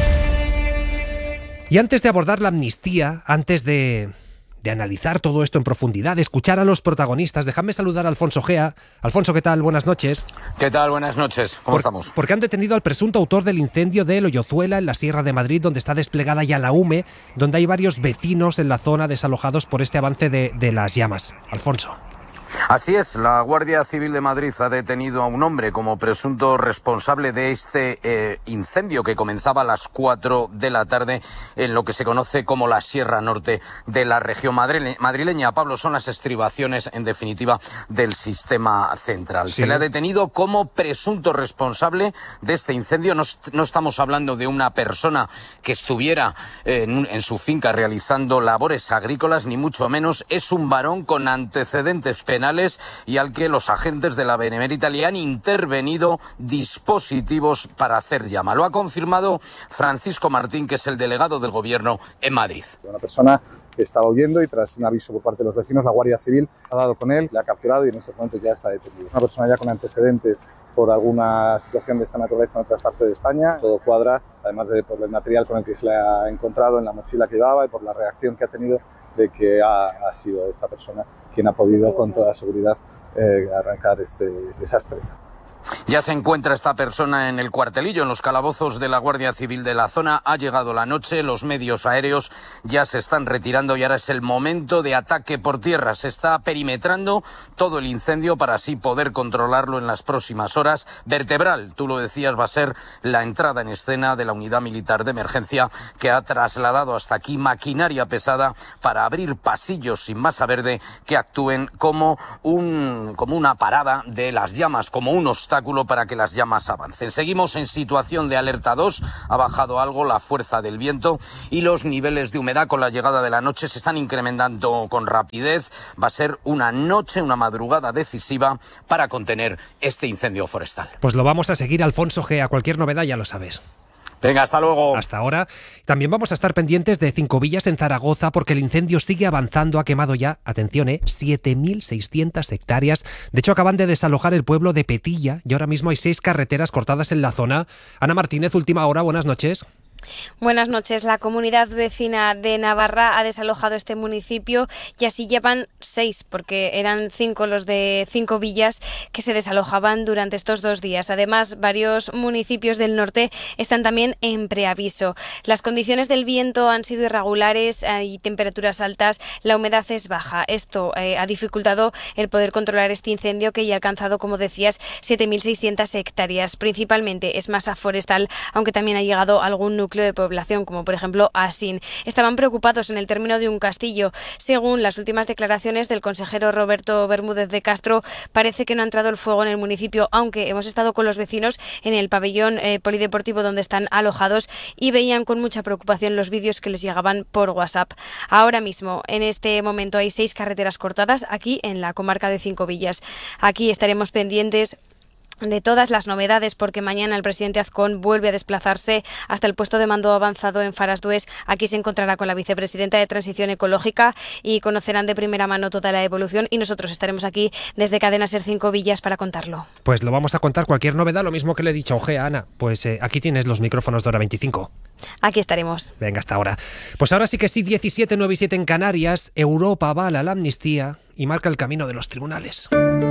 Y antes de abordar la amnistía, antes de analizar todo esto en profundidad, de escuchar a los protagonistas, déjame saludar a Alfonso Gea. Alfonso, ¿qué tal? Buenas noches. ¿Qué tal? Buenas noches. ¿Cómo estamos? Porque han detenido al presunto autor del incendio de Loyozuela, en la Sierra de Madrid, donde está desplegada ya la UME, donde hay varios vecinos en la zona desalojados por este avance de las llamas. Alfonso. Así es, la Guardia Civil de Madrid ha detenido a un hombre como presunto responsable de este incendio que comenzaba a las 4 de la tarde en lo que se conoce como la Sierra Norte de la región madrileña. Pablo, son las estribaciones, en definitiva, del sistema central. Sí. Se le ha detenido como presunto responsable de este incendio. No estamos hablando de una persona que estuviera en su finca realizando labores agrícolas, ni mucho menos. Es un varón con antecedentes penales y al que los agentes de la Benemérita le han intervenido dispositivos para hacer llama. Lo ha confirmado Francisco Martín, que es el delegado del Gobierno en Madrid. Una persona que estaba huyendo y tras un aviso por parte de los vecinos, la Guardia Civil ha dado con él, le ha capturado y en estos momentos ya está detenido. Una persona ya con antecedentes por alguna situación de esta naturaleza en otras partes de España. Todo cuadra, además por el material con el que se le ha encontrado en la mochila que llevaba y por la reacción que ha tenido de que ha sido esta persona quien ha podido con toda seguridad arrancar este desastre. Ya se encuentra esta persona en el cuartelillo, en los calabozos de la Guardia Civil de la zona. Ha llegado la noche, los medios aéreos ya se están retirando y ahora es el momento de ataque por tierra. Se está perimetrando todo el incendio para así poder controlarlo en las próximas horas. Vertebral, tú lo decías, va a ser la entrada en escena de la unidad militar de emergencia que ha trasladado hasta aquí maquinaria pesada para abrir pasillos sin masa verde que actúen como una parada de las llamas, como un obstáculo para que las llamas avancen. Seguimos en situación de alerta 2, ha bajado algo la fuerza del viento y los niveles de humedad con la llegada de la noche se están incrementando con rapidez. Va a ser una noche, una madrugada decisiva para contener este incendio forestal. Pues lo vamos a seguir, Alfonso G. A cualquier novedad ya lo sabes. Venga, hasta luego. Hasta ahora. También vamos a estar pendientes de Cinco Villas en Zaragoza porque el incendio sigue avanzando. Ha quemado ya, atención, 7.600 hectáreas. De hecho, acaban de desalojar el pueblo de Petilla y ahora mismo hay 6 carreteras cortadas en la zona. Ana Martínez, última hora, buenas noches. Buenas noches. La comunidad vecina de Navarra ha desalojado este municipio y así llevan 6, porque eran 5 los de Cinco Villas que se desalojaban durante estos 2 días. Además, varios municipios del norte están también en preaviso. Las condiciones del viento han sido irregulares, hay temperaturas altas, la humedad es baja. Esto ha dificultado el poder controlar este incendio que ya ha alcanzado, como decías, 7.600 hectáreas. Principalmente es masa forestal, aunque también ha llegado algún núcleo de población, como por ejemplo Asín. Estaban preocupados en el término de un castillo. Según las últimas declaraciones del consejero Roberto Bermúdez de Castro, parece que no ha entrado el fuego en el municipio, aunque hemos estado con los vecinos en el pabellón polideportivo donde están alojados y veían con mucha preocupación los vídeos que les llegaban por WhatsApp. Ahora mismo, en este momento, hay 6 carreteras cortadas aquí en la comarca de Cinco Villas. Aquí estaremos pendientes de todas las novedades porque mañana el presidente Azcón vuelve a desplazarse hasta el puesto de mando avanzado en Farasdués. Aquí se encontrará con la vicepresidenta de Transición Ecológica y conocerán de primera mano toda la evolución y nosotros estaremos aquí desde Cadena Ser Cinco Villas para contarlo. Pues lo vamos a contar, cualquier novedad, lo mismo que le he dicho a Ojea, Ana. Pues aquí tienes los micrófonos de Hora 25. Aquí estaremos. Venga, hasta ahora. Pues ahora sí que sí, 17, 9 y 7 en Canarias. Europa avala la amnistía y marca el camino de los tribunales.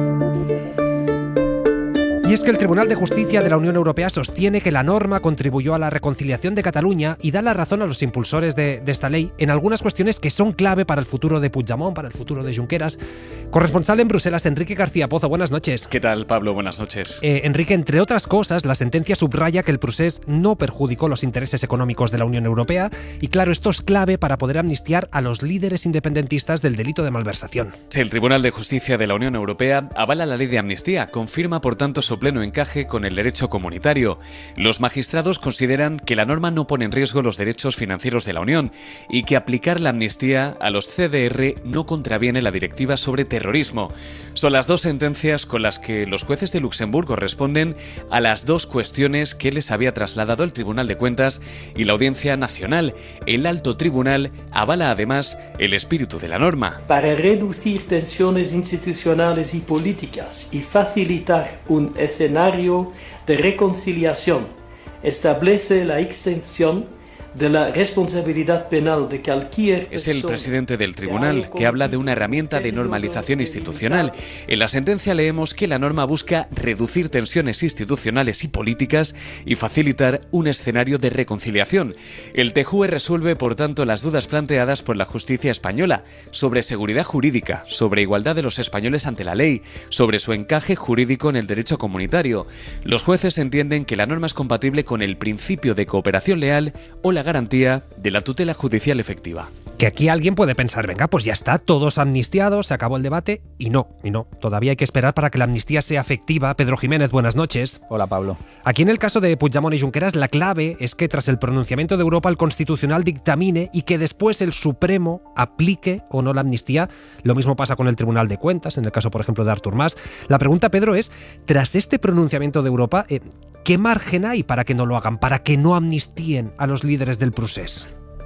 Y es que el Tribunal de Justicia de la Unión Europea sostiene que la norma contribuyó a la reconciliación de Cataluña y da la razón a los impulsores de esta ley en algunas cuestiones que son clave para el futuro de Puigdemont, para el futuro de Junqueras. Corresponsal en Bruselas, Enrique García Pozo, buenas noches. ¿Qué tal, Pablo? Buenas noches. Enrique, entre otras cosas, la sentencia subraya que el procés no perjudicó los intereses económicos de la Unión Europea y, claro, esto es clave para poder amnistiar a los líderes independentistas del delito de malversación. El Tribunal de Justicia de la Unión Europea avala la ley de amnistía, confirma, por tanto, su pleno encaje con el derecho comunitario. Los magistrados consideran que la norma no pone en riesgo los derechos financieros de la Unión y que aplicar la amnistía a los CDR no contraviene la directiva sobre terrorismo. Son las 2 sentencias con las que los jueces de Luxemburgo responden a las 2 cuestiones que les había trasladado el Tribunal de Cuentas y la Audiencia Nacional. El alto tribunal avala además el espíritu de la norma. Para reducir tensiones institucionales y políticas y facilitar un escenario de reconciliación, establece la extensión de la responsabilidad penal de cualquier persona. Es el presidente del tribunal que habla de una herramienta de normalización institucional. En la sentencia leemos que la norma busca reducir tensiones institucionales y políticas y facilitar un escenario de reconciliación. El TJUE resuelve, por tanto, las dudas planteadas por la justicia española sobre seguridad jurídica, sobre igualdad de los españoles ante la ley, sobre su encaje jurídico en el derecho comunitario. Los jueces entienden que la norma es compatible con el principio de cooperación leal o la garantía de la tutela judicial efectiva. Que aquí alguien puede pensar, venga, pues ya está, todos amnistiados, se acabó el debate, y no, todavía hay que esperar para que la amnistía sea efectiva. Pedro Jiménez, buenas noches. Hola, Pablo. Aquí en el caso de Puigdemont y Junqueras, la clave es que tras el pronunciamiento de Europa, el Constitucional dictamine y que después el Supremo aplique o no la amnistía. Lo mismo pasa con el Tribunal de Cuentas, en el caso, por ejemplo, de Artur Mas. La pregunta, Pedro, es, tras este pronunciamiento de Europa, ¿qué margen hay para que no lo hagan, para que no amnistíen a los líderes del procés?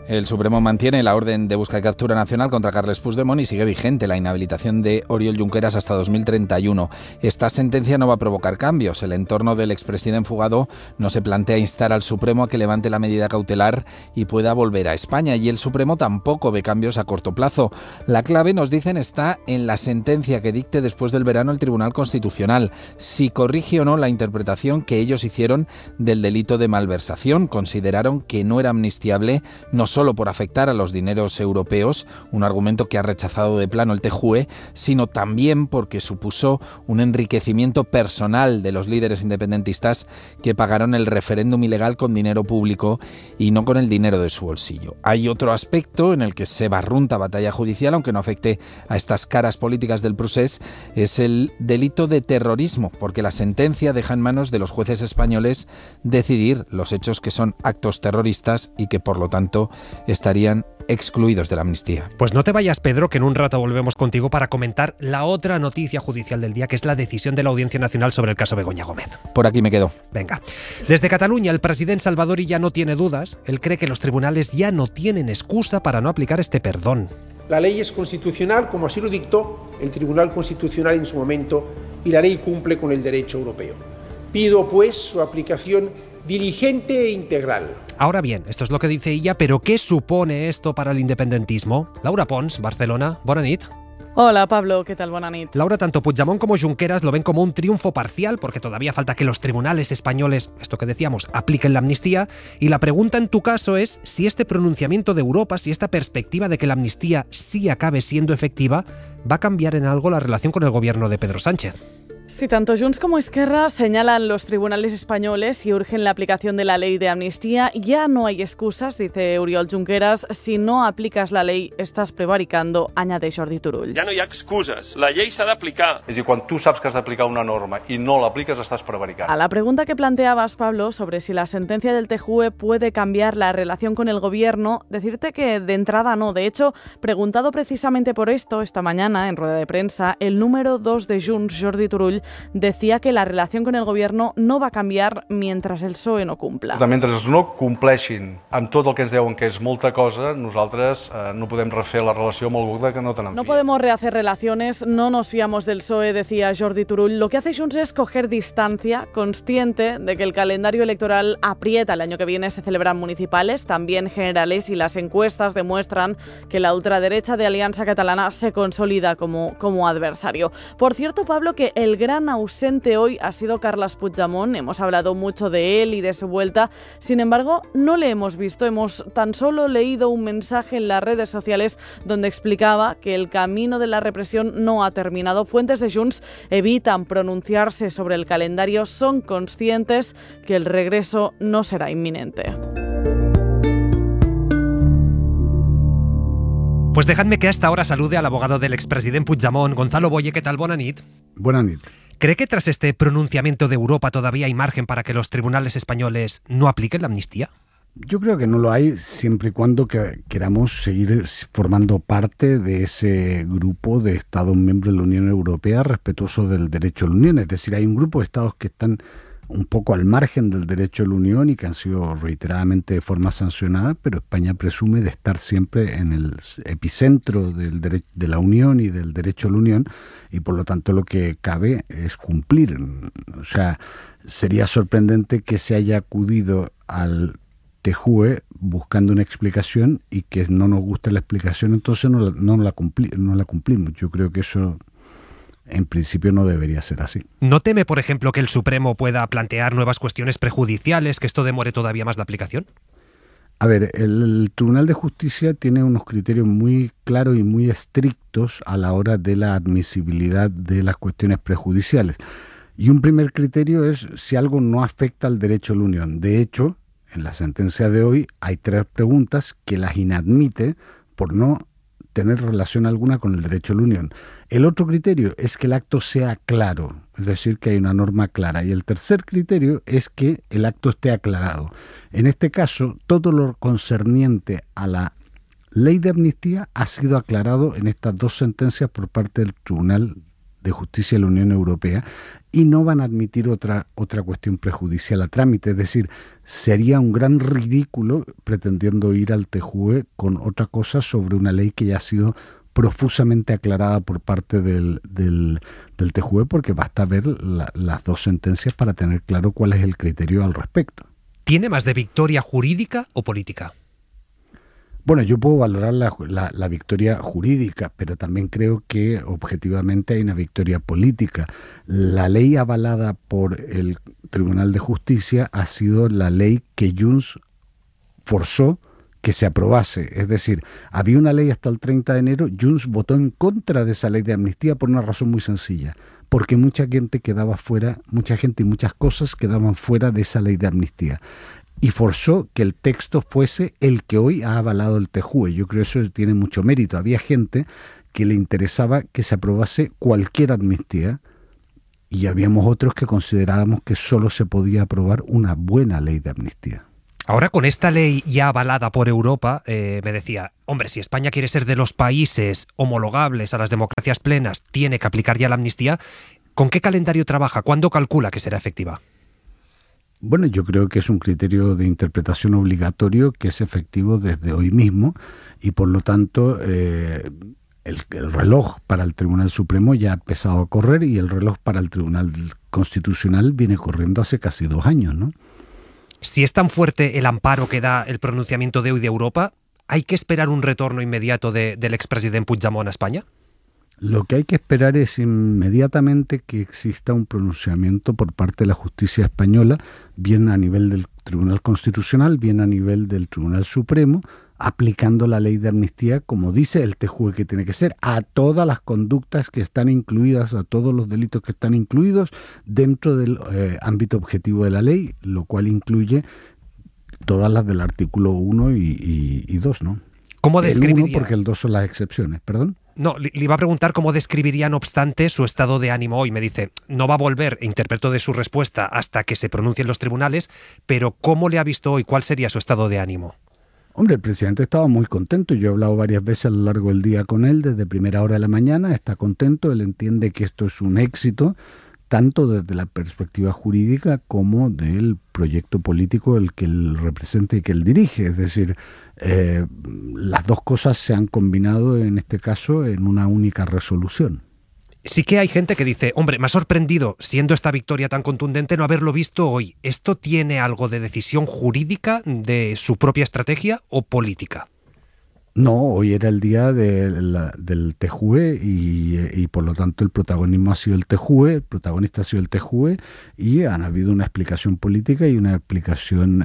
El Supremo mantiene la orden de busca y captura nacional contra Carles Puigdemont y sigue vigente la inhabilitación de Oriol Junqueras hasta 2031. Esta sentencia no va a provocar cambios. El entorno del expresidente fugado no se plantea instar al Supremo a que levante la medida cautelar y pueda volver a España. Y el Supremo tampoco ve cambios a corto plazo. La clave, nos dicen, está en la sentencia que dicte después del verano el Tribunal Constitucional. Si corrige o no la interpretación que ellos hicieron del delito de malversación. Consideraron que no era amnistiable, no solo por afectar a los dineros europeos, un argumento que ha rechazado de plano el TJUE, sino también porque supuso un enriquecimiento personal de los líderes independentistas que pagaron el referéndum ilegal con dinero público y no con el dinero de su bolsillo. Hay otro aspecto en el que se barrunta batalla judicial, aunque no afecte a estas caras políticas del procés, es el delito de terrorismo, porque la sentencia deja en manos de los jueces españoles decidir los hechos que son actos terroristas y que por lo tanto estarían excluidos de la amnistía. Pues no te vayas, Pedro, que en un rato volvemos contigo para comentar la otra noticia judicial del día, que es la decisión de la Audiencia Nacional sobre el caso Begoña Gómez. Por aquí me quedo. Venga. Desde Cataluña, el presidente Salvadori ya no tiene dudas. Él cree que los tribunales ya no tienen excusa para no aplicar este perdón. La ley es constitucional, como así lo dictó el Tribunal Constitucional en su momento, y la ley cumple con el derecho europeo. Pido, pues, su aplicación diligente e integral. Ahora bien, esto es lo que dice ella, pero ¿qué supone esto para el independentismo? Laura Pons, Barcelona, bona nit. Hola Pablo, ¿qué tal? Buena nit. Laura, tanto Puigdemont como Junqueras lo ven como un triunfo parcial porque todavía falta que los tribunales españoles, esto que decíamos, apliquen la amnistía, y la pregunta en tu caso es si este pronunciamiento de Europa, si esta perspectiva de que la amnistía sí acabe siendo efectiva, va a cambiar en algo la relación con el gobierno de Pedro Sánchez. Sí, tanto Junts como Esquerra señalan los tribunales españoles y urgen la aplicación de la ley de amnistía. Ya no hay excusas, dice Oriol Junqueras. Si no aplicas la ley, estás prevaricando, añade Jordi Turull. Ja no hi ha excuses. La llei s'ha d'aplicar. És a dir, quan tu saps que has d'aplicar una norma i no l'apliques, estàs prevaricant. A la pregunta que planteabas, Pablo, sobre si la sentencia del TJUE puede cambiar la relación con el gobierno, decirte que de entrada no. De hecho, preguntado precisamente por esto, esta mañana, en rueda de prensa, el número 2 de Junts, Jordi Turull, decía que la relación con el gobierno no va a cambiar mientras el PSOE no cumpla. Mentre no compleixin amb tot el que ens deuen, que és molta cosa, nosaltres no podem refer la relació amb algú que no tenen. No podemos rehacer relaciones, no nos fiamos del PSOE, decía Jordi Turull. Lo que hace Junts es coger distancia, consciente de que el calendario electoral aprieta. El año que viene se celebran municipales, también generales, y las encuestas demuestran que la ultraderecha de Alianza Catalana se consolida como adversario. Por cierto, Pablo, que el gran ausente hoy ha sido Carles Puigdemont. Hemos hablado mucho de él y de su vuelta. Sin embargo, no le hemos visto. Hemos tan solo leído un mensaje en las redes sociales donde explicaba que el camino de la represión no ha terminado. Fuentes de Junts evitan pronunciarse sobre el calendario. Son conscientes que el regreso no será inminente. Pues dejadme que a esta hora salude al abogado del expresidente Puigdemont, Gonzalo Boye. ¿Qué tal? Bona nit. Bona nit. ¿Cree que tras este pronunciamiento de Europa todavía hay margen para que los tribunales españoles no apliquen la amnistía? Yo creo que no lo hay siempre y cuando queramos seguir formando parte de ese grupo de Estados miembros de la Unión Europea respetuosos del derecho de la Unión. Es decir, hay un grupo de Estados que están un poco al margen del derecho de la Unión y que han sido reiteradamente de forma sancionada, pero España presume de estar siempre en el epicentro de la Unión y del derecho de la Unión, y por lo tanto lo que cabe es cumplir. O sea, sería sorprendente que se haya acudido al TJUE buscando una explicación y que no nos guste la explicación, entonces no la cumplimos. Yo creo que eso en principio no debería ser así. ¿No teme, por ejemplo, que el Supremo pueda plantear nuevas cuestiones prejudiciales, que esto demore todavía más la aplicación? A ver, el Tribunal de Justicia tiene unos criterios muy claros y muy estrictos a la hora de la admisibilidad de las cuestiones prejudiciales. Y un primer criterio es si algo no afecta al derecho de la Unión. De hecho, en la sentencia de hoy hay 3 preguntas que las inadmite por no tener relación alguna con el derecho de la Unión. El otro criterio es que el acto sea claro, es decir, que hay una norma clara. Y el tercer criterio es que el acto esté aclarado. En este caso, todo lo concerniente a la ley de amnistía ha sido aclarado en estas 2 sentencias por parte del Tribunal de Justicia de la Unión Europea y no van a admitir otra cuestión prejudicial a trámite. Es decir, sería un gran ridículo pretendiendo ir al TJUE con otra cosa sobre una ley que ya ha sido profusamente aclarada por parte del TJUE, porque basta ver las dos sentencias para tener claro cuál es el criterio al respecto. ¿Tiene más de victoria jurídica o política? Bueno, yo puedo valorar la victoria jurídica, pero también creo que objetivamente hay una victoria política. La ley avalada por el Tribunal de Justicia ha sido la ley que Junts forzó que se aprobase. Es decir, había una ley hasta el 30 de enero, Junts votó en contra de esa ley de amnistía por una razón muy sencilla, porque mucha gente quedaba fuera, mucha gente y muchas cosas quedaban fuera de esa ley de amnistía. Y forzó que el texto fuese el que hoy ha avalado el TJUE. Yo creo que eso tiene mucho mérito. Había gente que le interesaba que se aprobase cualquier amnistía y habíamos otros que considerábamos que solo se podía aprobar una buena ley de amnistía. Ahora, con esta ley ya avalada por Europa, me decía, hombre, si España quiere ser de los países homologables a las democracias plenas, tiene que aplicar ya la amnistía. ¿Con qué calendario trabaja? ¿Cuándo calcula que será efectiva? Bueno, yo creo que es un criterio de interpretación obligatorio que es efectivo desde hoy mismo y por lo tanto el reloj para el Tribunal Supremo ya ha empezado a correr y el reloj para el Tribunal Constitucional viene corriendo hace casi 2 años, ¿no? Si es tan fuerte el amparo que da el pronunciamiento de hoy de Europa, ¿hay que esperar un retorno inmediato del expresidente Puigdemont a España? Lo que hay que esperar es inmediatamente que exista un pronunciamiento por parte de la justicia española, bien a nivel del Tribunal Constitucional, bien a nivel del Tribunal Supremo, aplicando la ley de amnistía, como dice el TJUE que tiene que ser, a todas las conductas que están incluidas, a todos los delitos que están incluidos dentro del ámbito objetivo de la ley, lo cual incluye todas las del artículo 1 y 2, ¿no? ¿Cómo describiría? El 1 porque el 2 son las excepciones, ¿perdón? No, le iba a preguntar cómo describiría, no obstante, su estado de ánimo hoy. Me dice, no va a volver, interpreto de su respuesta, hasta que se pronuncien los tribunales, pero ¿cómo le ha visto hoy? ¿Cuál sería su estado de ánimo? Hombre, el presidente estaba muy contento. Yo he hablado varias veces a lo largo del día con él, desde primera hora de la mañana. Está contento, él entiende que esto es un éxito, tanto desde la perspectiva jurídica como del proyecto político el que él representa y que él dirige. Es decir, las dos cosas se han combinado en este caso en una única resolución. Sí que hay gente que dice, hombre, me ha sorprendido, siendo esta victoria tan contundente, no haberlo visto hoy. ¿Esto tiene algo de decisión jurídica de su propia estrategia o política? No, hoy era el día del TJUE y por lo tanto el protagonismo ha sido el TJUE, el protagonista ha sido el TJUE y han habido una explicación política y una explicación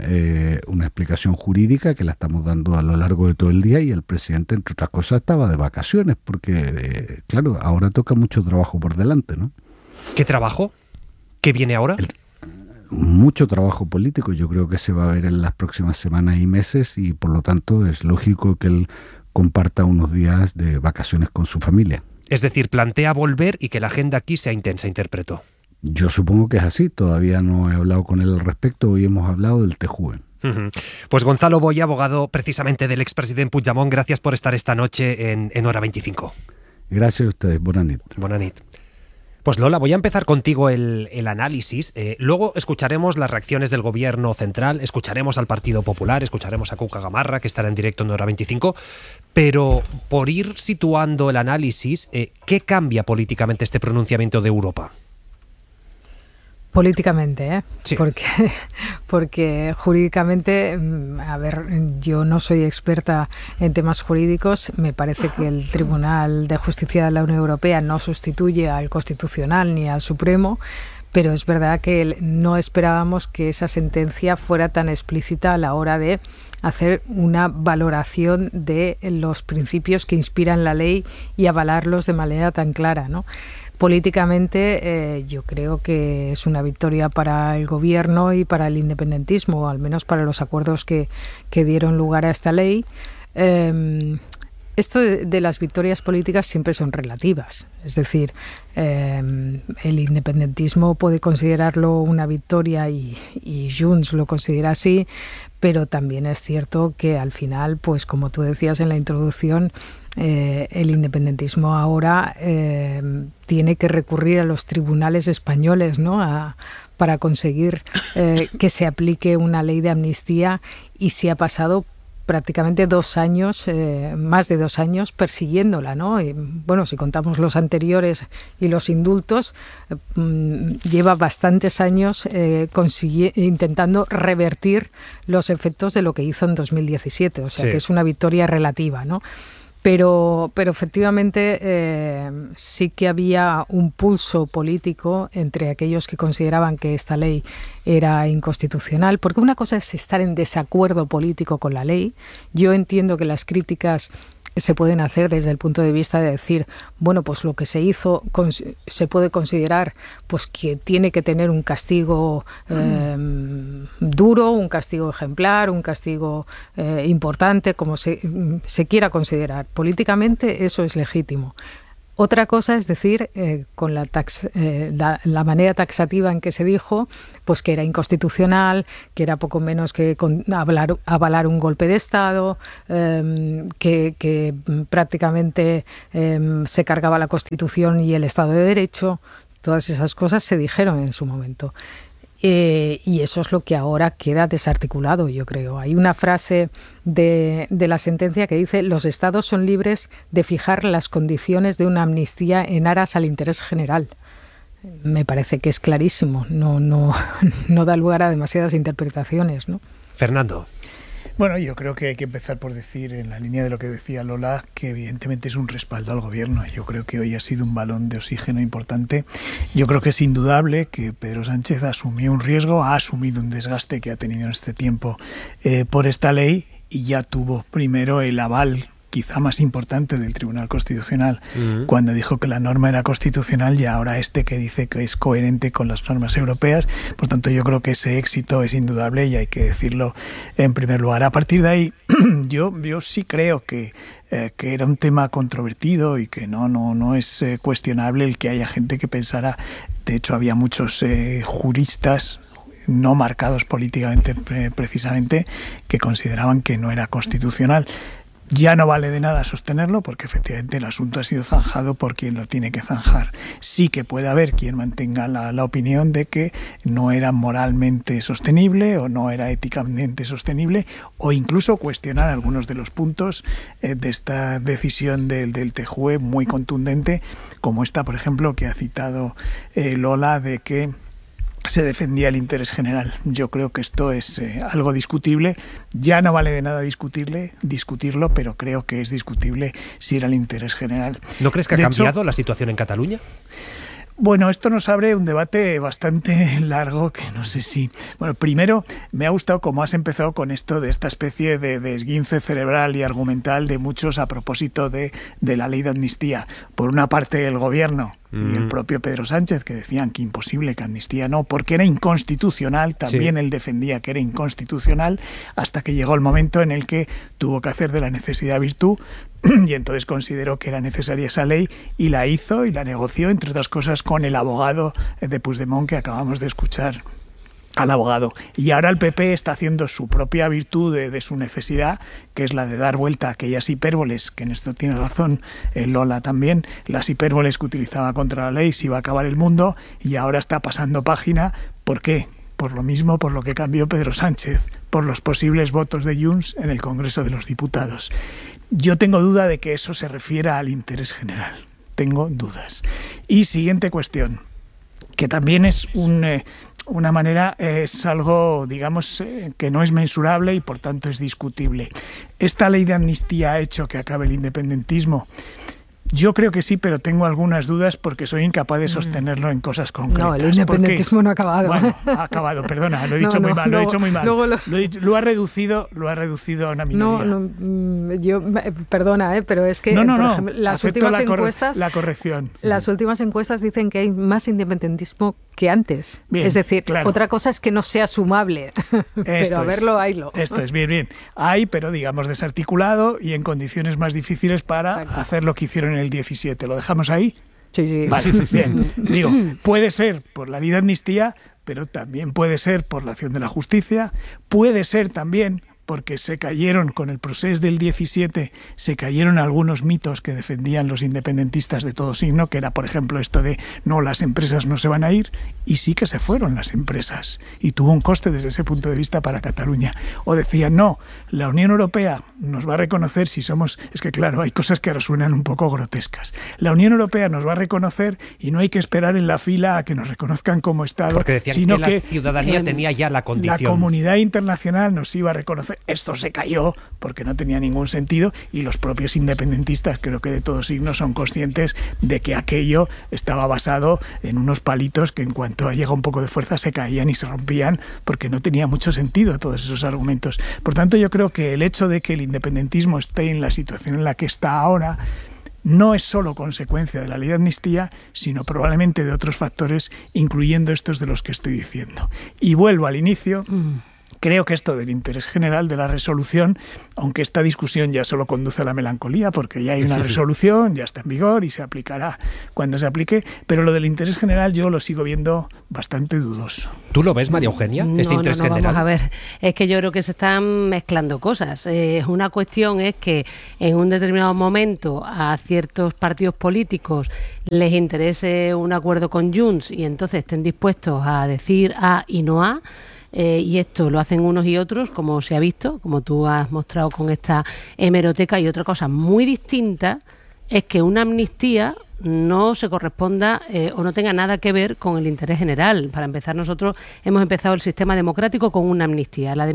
jurídica que la estamos dando a lo largo de todo el día y el presidente, entre otras cosas, estaba de vacaciones porque, claro, ahora toca mucho trabajo por delante, ¿no? ¿Qué trabajo? ¿Qué viene ahora? Mucho trabajo político, yo creo que se va a ver en las próximas semanas y meses y por lo tanto es lógico que él comparta unos días de vacaciones con su familia. Es decir, plantea volver y que la agenda aquí sea intensa, interpreto. Yo supongo que es así, todavía no he hablado con él al respecto, hoy hemos hablado del TJUE. Pues Gonzalo Boya, abogado precisamente del expresidente Puigdemont, gracias por estar esta noche en Hora 25. Gracias a ustedes, buena nit. Buena nit. Pues Lola, voy a empezar contigo el análisis. Luego escucharemos las reacciones del gobierno central, escucharemos al Partido Popular, escucharemos a Cuca Gamarra, que estará en directo en Hora 25. Pero por ir situando el análisis, ¿qué cambia políticamente este pronunciamiento de Europa? Políticamente, ¿eh? Sí. Porque jurídicamente, a ver, yo no soy experta en temas jurídicos, me parece que el Tribunal de Justicia de la Unión Europea no sustituye al Constitucional ni al Supremo, pero es verdad que no esperábamos que esa sentencia fuera tan explícita a la hora de hacer una valoración de los principios que inspiran la ley y avalarlos de manera tan clara, ¿no? Políticamente yo creo que es una victoria para el gobierno y para el independentismo, o al menos para los acuerdos que dieron lugar a esta ley. Esto de las victorias políticas siempre son relativas, es decir, el independentismo puede considerarlo una victoria y Junts lo considera así, pero también es cierto que al final, pues como tú decías en la introducción, el independentismo ahora tiene que recurrir a los tribunales españoles, ¿no? Para conseguir que se aplique una ley de amnistía, y se ha pasado prácticamente 2 años, más de 2 años persiguiéndola, ¿no? Y, bueno, si contamos los anteriores y los indultos, lleva bastantes años intentando revertir los efectos de lo que hizo en 2017, o sea, sí, que es una victoria relativa, ¿no? Pero efectivamente sí que había un pulso político entre aquellos que consideraban que esta ley era inconstitucional, porque una cosa es estar en desacuerdo político con la ley. Yo entiendo que las críticas se pueden hacer desde el punto de vista de decir, bueno, pues lo que se hizo se puede considerar pues que tiene que tener un castigo duro, un castigo ejemplar, un castigo importante, como se quiera considerar. Políticamente eso es legítimo. Otra cosa es decir, con la manera taxativa en que se dijo, pues que era inconstitucional, que era poco menos que avalar un golpe de Estado, que prácticamente se cargaba la Constitución y el Estado de Derecho. Todas esas cosas se dijeron en su momento. Y eso es lo que ahora queda desarticulado, yo creo. Hay una frase de la sentencia que dice: los estados son libres de fijar las condiciones de una amnistía en aras al interés general. Me parece que es clarísimo, no da lugar a demasiadas interpretaciones, ¿no? Fernando. Bueno, yo creo que hay que empezar por decir, en la línea de lo que decía Lola, que evidentemente es un respaldo al gobierno. Yo creo que hoy ha sido un balón de oxígeno importante. Yo creo que es indudable que Pedro Sánchez asumió un riesgo, ha asumido un desgaste que ha tenido en este tiempo por esta ley, y ya tuvo primero el aval quizá más importante del Tribunal Constitucional cuando dijo que la norma era constitucional, y ahora que dice que es coherente con las normas europeas. Por tanto, yo creo que ese éxito es indudable y hay que decirlo en primer lugar. A partir de ahí, yo sí creo que era un tema controvertido y que no es cuestionable el que haya gente que pensara. De hecho, había muchos juristas no marcados políticamente precisamente que consideraban que no era constitucional. Ya no vale de nada sostenerlo, porque efectivamente el asunto ha sido zanjado por quien lo tiene que zanjar. Sí que puede haber quien mantenga la opinión de que no era moralmente sostenible o no era éticamente sostenible, o incluso cuestionar algunos de los puntos de esta decisión del TJUE muy contundente, como esta, por ejemplo, que ha citado Lola, de que se defendía el interés general. Yo creo que esto es algo discutible. Ya no vale de nada discutirlo, pero creo que es discutible si era el interés general. ¿No crees que ha cambiado la situación en Cataluña? Bueno, esto nos abre un debate bastante largo que no sé si... Bueno, primero, me ha gustado cómo has empezado con esto de esta especie de esguince cerebral y argumental de muchos a propósito de la ley de amnistía. Por una parte, el gobierno y el propio Pedro Sánchez, que decían que imposible, que amnistía no, porque era inconstitucional. También sí, él defendía que era inconstitucional, hasta que llegó el momento en el que tuvo que hacer de la necesidad virtud, y entonces consideró que era necesaria esa ley y la hizo y la negoció, entre otras cosas, con el abogado de Puigdemont, que acabamos de escuchar al abogado. Y ahora el PP está haciendo su propia virtud de su necesidad, que es la de dar vuelta a aquellas hipérboles, que en esto tiene razón Lola también, las hipérboles que utilizaba contra la ley, si iba a acabar el mundo, y ahora está pasando página. ¿Por qué? Por lo mismo por lo que cambió Pedro Sánchez, por los posibles votos de Junts en el Congreso de los Diputados. Yo tengo duda de que eso se refiera al interés general. Tengo dudas. Y siguiente cuestión, que también es una manera, es algo, digamos, que no es mensurable y por tanto es discutible. ¿Esta ley de amnistía ha hecho que acabe el independentismo? Yo creo que sí, pero tengo algunas dudas porque soy incapaz de sostenerlo en cosas concretas. No, el independentismo no ha acabado. Bueno, ha acabado, perdona, lo he dicho muy mal, lo he dicho muy mal. Lo ha reducido a una minoría. Perdona, pero es que, por ejemplo, las últimas encuestas... La corrección. Las últimas encuestas dicen que hay más independentismo que antes. Bien, es decir, claro, otra cosa es que no sea sumable, pero a verlo, haylo. Esto es, bien. Hay, pero digamos desarticulado y en condiciones más difíciles para hacer lo que hicieron en el 17. ¿Lo dejamos ahí? Sí. Vale, bien. Digo, puede ser por la ley de amnistía, pero también puede ser por la acción de la justicia, puede ser también porque se cayeron con el proceso del 17, se cayeron algunos mitos que defendían los independentistas de todo signo, que era, por ejemplo, esto de no, las empresas no se van a ir, y sí que se fueron las empresas, y tuvo un coste desde ese punto de vista para Cataluña. O decían, no, la Unión Europea nos va a reconocer si somos... Es que claro, hay cosas que ahora suenan un poco grotescas. La Unión Europea nos va a reconocer y no hay que esperar en la fila a que nos reconozcan como Estado, porque decían sino que la ciudadanía tenía ya la condición. La comunidad internacional nos iba a reconocer. Esto se cayó porque no tenía ningún sentido, y los propios independentistas, creo que de todo signo, son conscientes de que aquello estaba basado en unos palitos que en cuanto llega un poco de fuerza se caían y se rompían, porque no tenía mucho sentido todos esos argumentos. Por tanto, yo creo que el hecho de que el independentismo esté en la situación en la que está ahora no es solo consecuencia de la ley de amnistía, sino probablemente de otros factores, incluyendo estos de los que estoy diciendo. Y vuelvo al inicio. Creo que esto del interés general de la resolución, aunque esta discusión ya solo conduce a la melancolía, porque ya hay una resolución, ya está en vigor y se aplicará cuando se aplique, pero lo del interés general yo lo sigo viendo bastante dudoso. ¿Tú lo ves, María Eugenia, ese interés general? Vamos a ver, es que yo creo que se están mezclando cosas. Una cuestión es que en un determinado momento a ciertos partidos políticos les interese un acuerdo con Junts y entonces estén dispuestos a decir A y no A. Y esto lo hacen unos y otros, como se ha visto, como tú has mostrado con esta hemeroteca. Y otra cosa muy distinta es que una amnistía no se corresponda o no tenga nada que ver con el interés general. Para empezar, nosotros hemos empezado el sistema democrático con una amnistía, la de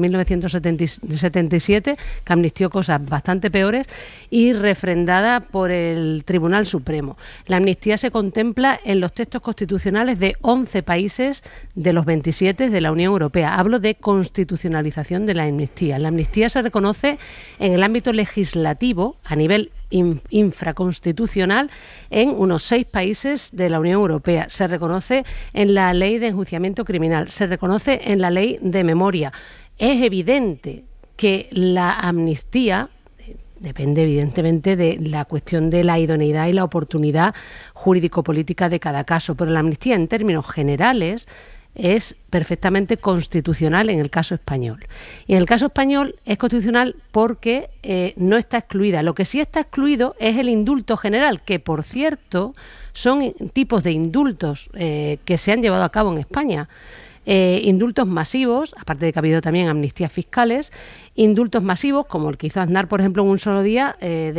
1977, que amnistió cosas bastante peores y refrendada por el Tribunal Supremo. La amnistía se contempla en los textos constitucionales de 11 países de los 27 de la Unión Europea. Hablo de constitucionalización de la amnistía. La amnistía se reconoce en el ámbito legislativo a nivel infraconstitucional en unos 6 países de la Unión Europea. Se reconoce en la ley de enjuiciamiento criminal, se reconoce en la ley de memoria. Es evidente que la amnistía depende evidentemente de la cuestión de la idoneidad y la oportunidad jurídico-política de cada caso, pero la amnistía en términos generales es perfectamente constitucional en el caso español. Y en el caso español es constitucional porque no está excluida. Lo que sí está excluido es el indulto general, que por cierto son tipos de indultos que se han llevado a cabo en España. Indultos masivos, aparte de que ha habido también amnistías fiscales, indultos masivos como el que hizo Aznar, por ejemplo, en un solo día,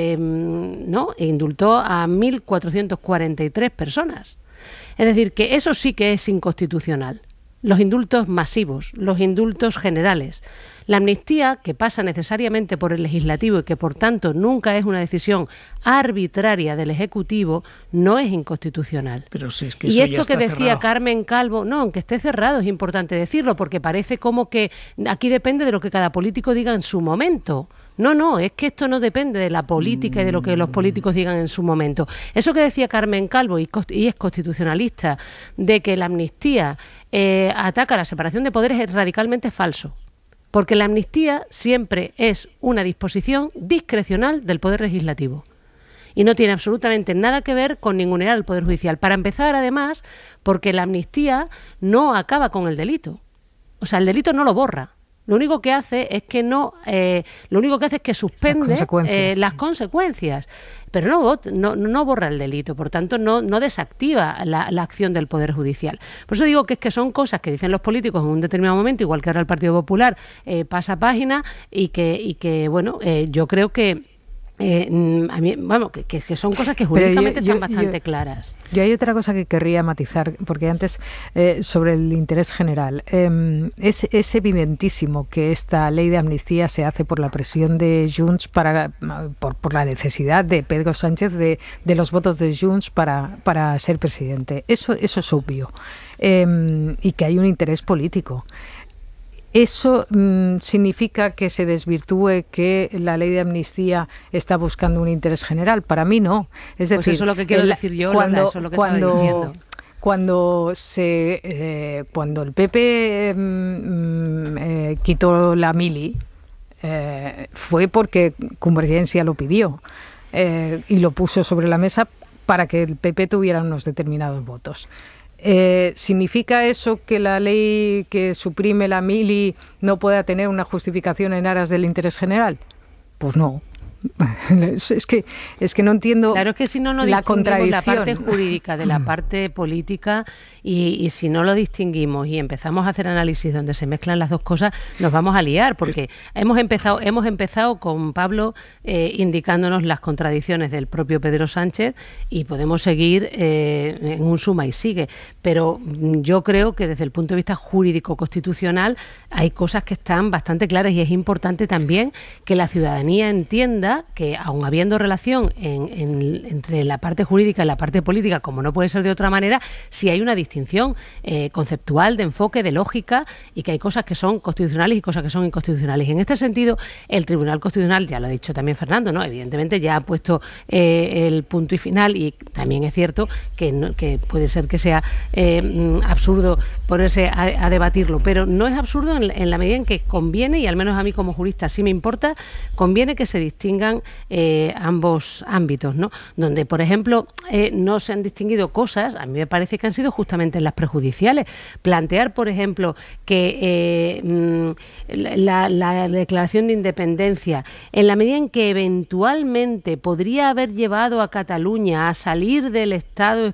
indultó a 1.443 personas. Es decir, que eso sí que es inconstitucional. Los indultos masivos, los indultos generales. La amnistía, que pasa necesariamente por el legislativo y que por tanto nunca es una decisión arbitraria del Ejecutivo, no es inconstitucional. Pero si es que y eso esto ya está que decía cerrado. Carmen Calvo, no, aunque esté cerrado es importante decirlo, porque parece como que aquí depende de lo que cada político diga en su momento. No, es que esto no depende de la política y de lo que los políticos digan en su momento. Eso que decía Carmen Calvo, y es constitucionalista, de que la amnistía ataca la separación de poderes, es radicalmente falso. Porque la amnistía siempre es una disposición discrecional del Poder Legislativo. Y no tiene absolutamente nada que ver con ningunear al Poder Judicial. Para empezar, además, porque la amnistía no acaba con el delito. O sea, el delito no lo borra. Lo único que hace es que suspende las consecuencias, pero no borra el delito, por tanto no desactiva la acción del Poder Judicial. Por eso digo que es que son cosas que dicen los políticos en un determinado momento, igual que ahora el Partido Popular pasa página y que yo creo que que son cosas que jurídicamente están bastante claras. Yo hay otra cosa que querría matizar, porque antes sobre el interés general. Es evidentísimo que esta ley de amnistía se hace por la presión de Junts, por la necesidad de Pedro Sánchez de los votos de Junts para ser presidente. Eso es obvio. Y que hay un interés político. ¿Eso significa que se desvirtúe que la ley de amnistía está buscando un interés general? Para mí no. Es decir, pues eso es lo que quiero decir yo, Lola, eso es lo que estaba diciendo. Cuando el PP quitó la mili, fue porque Convergencia lo pidió y lo puso sobre la mesa para que el PP tuviera unos determinados votos. ¿Significa eso que la ley que suprime la mili no pueda tener una justificación en aras del interés general? Pues no. Es que no entiendo. Claro, es que si no la contradicción, la parte jurídica de la parte política, y si no lo distinguimos y empezamos a hacer análisis donde se mezclan las dos cosas, nos vamos a liar, porque hemos empezado con Pablo indicándonos las contradicciones del propio Pedro Sánchez, y podemos seguir en un suma y sigue, pero yo creo que desde el punto de vista jurídico constitucional hay cosas que están bastante claras, y es importante también que la ciudadanía entienda que, aun habiendo relación entre la parte jurídica y la parte política, como no puede ser de otra manera, sí hay una distinción conceptual, de enfoque, de lógica, y que hay cosas que son constitucionales y cosas que son inconstitucionales. Y en este sentido, el Tribunal Constitucional, ya lo ha dicho también Fernando, ¿no? Evidentemente ya ha puesto el punto y final, y también es cierto que puede ser que sea absurdo ponerse a debatirlo, pero no es absurdo en la medida en que conviene, y al menos a mí como jurista sí me importa, conviene que se distingan ambos ámbitos, ¿no? Donde, por ejemplo, no se han distinguido cosas, a mí me parece que han sido justamente las prejudiciales. Plantear, por ejemplo, que la declaración de independencia, en la medida en que eventualmente podría haber llevado a Cataluña a salir del Estado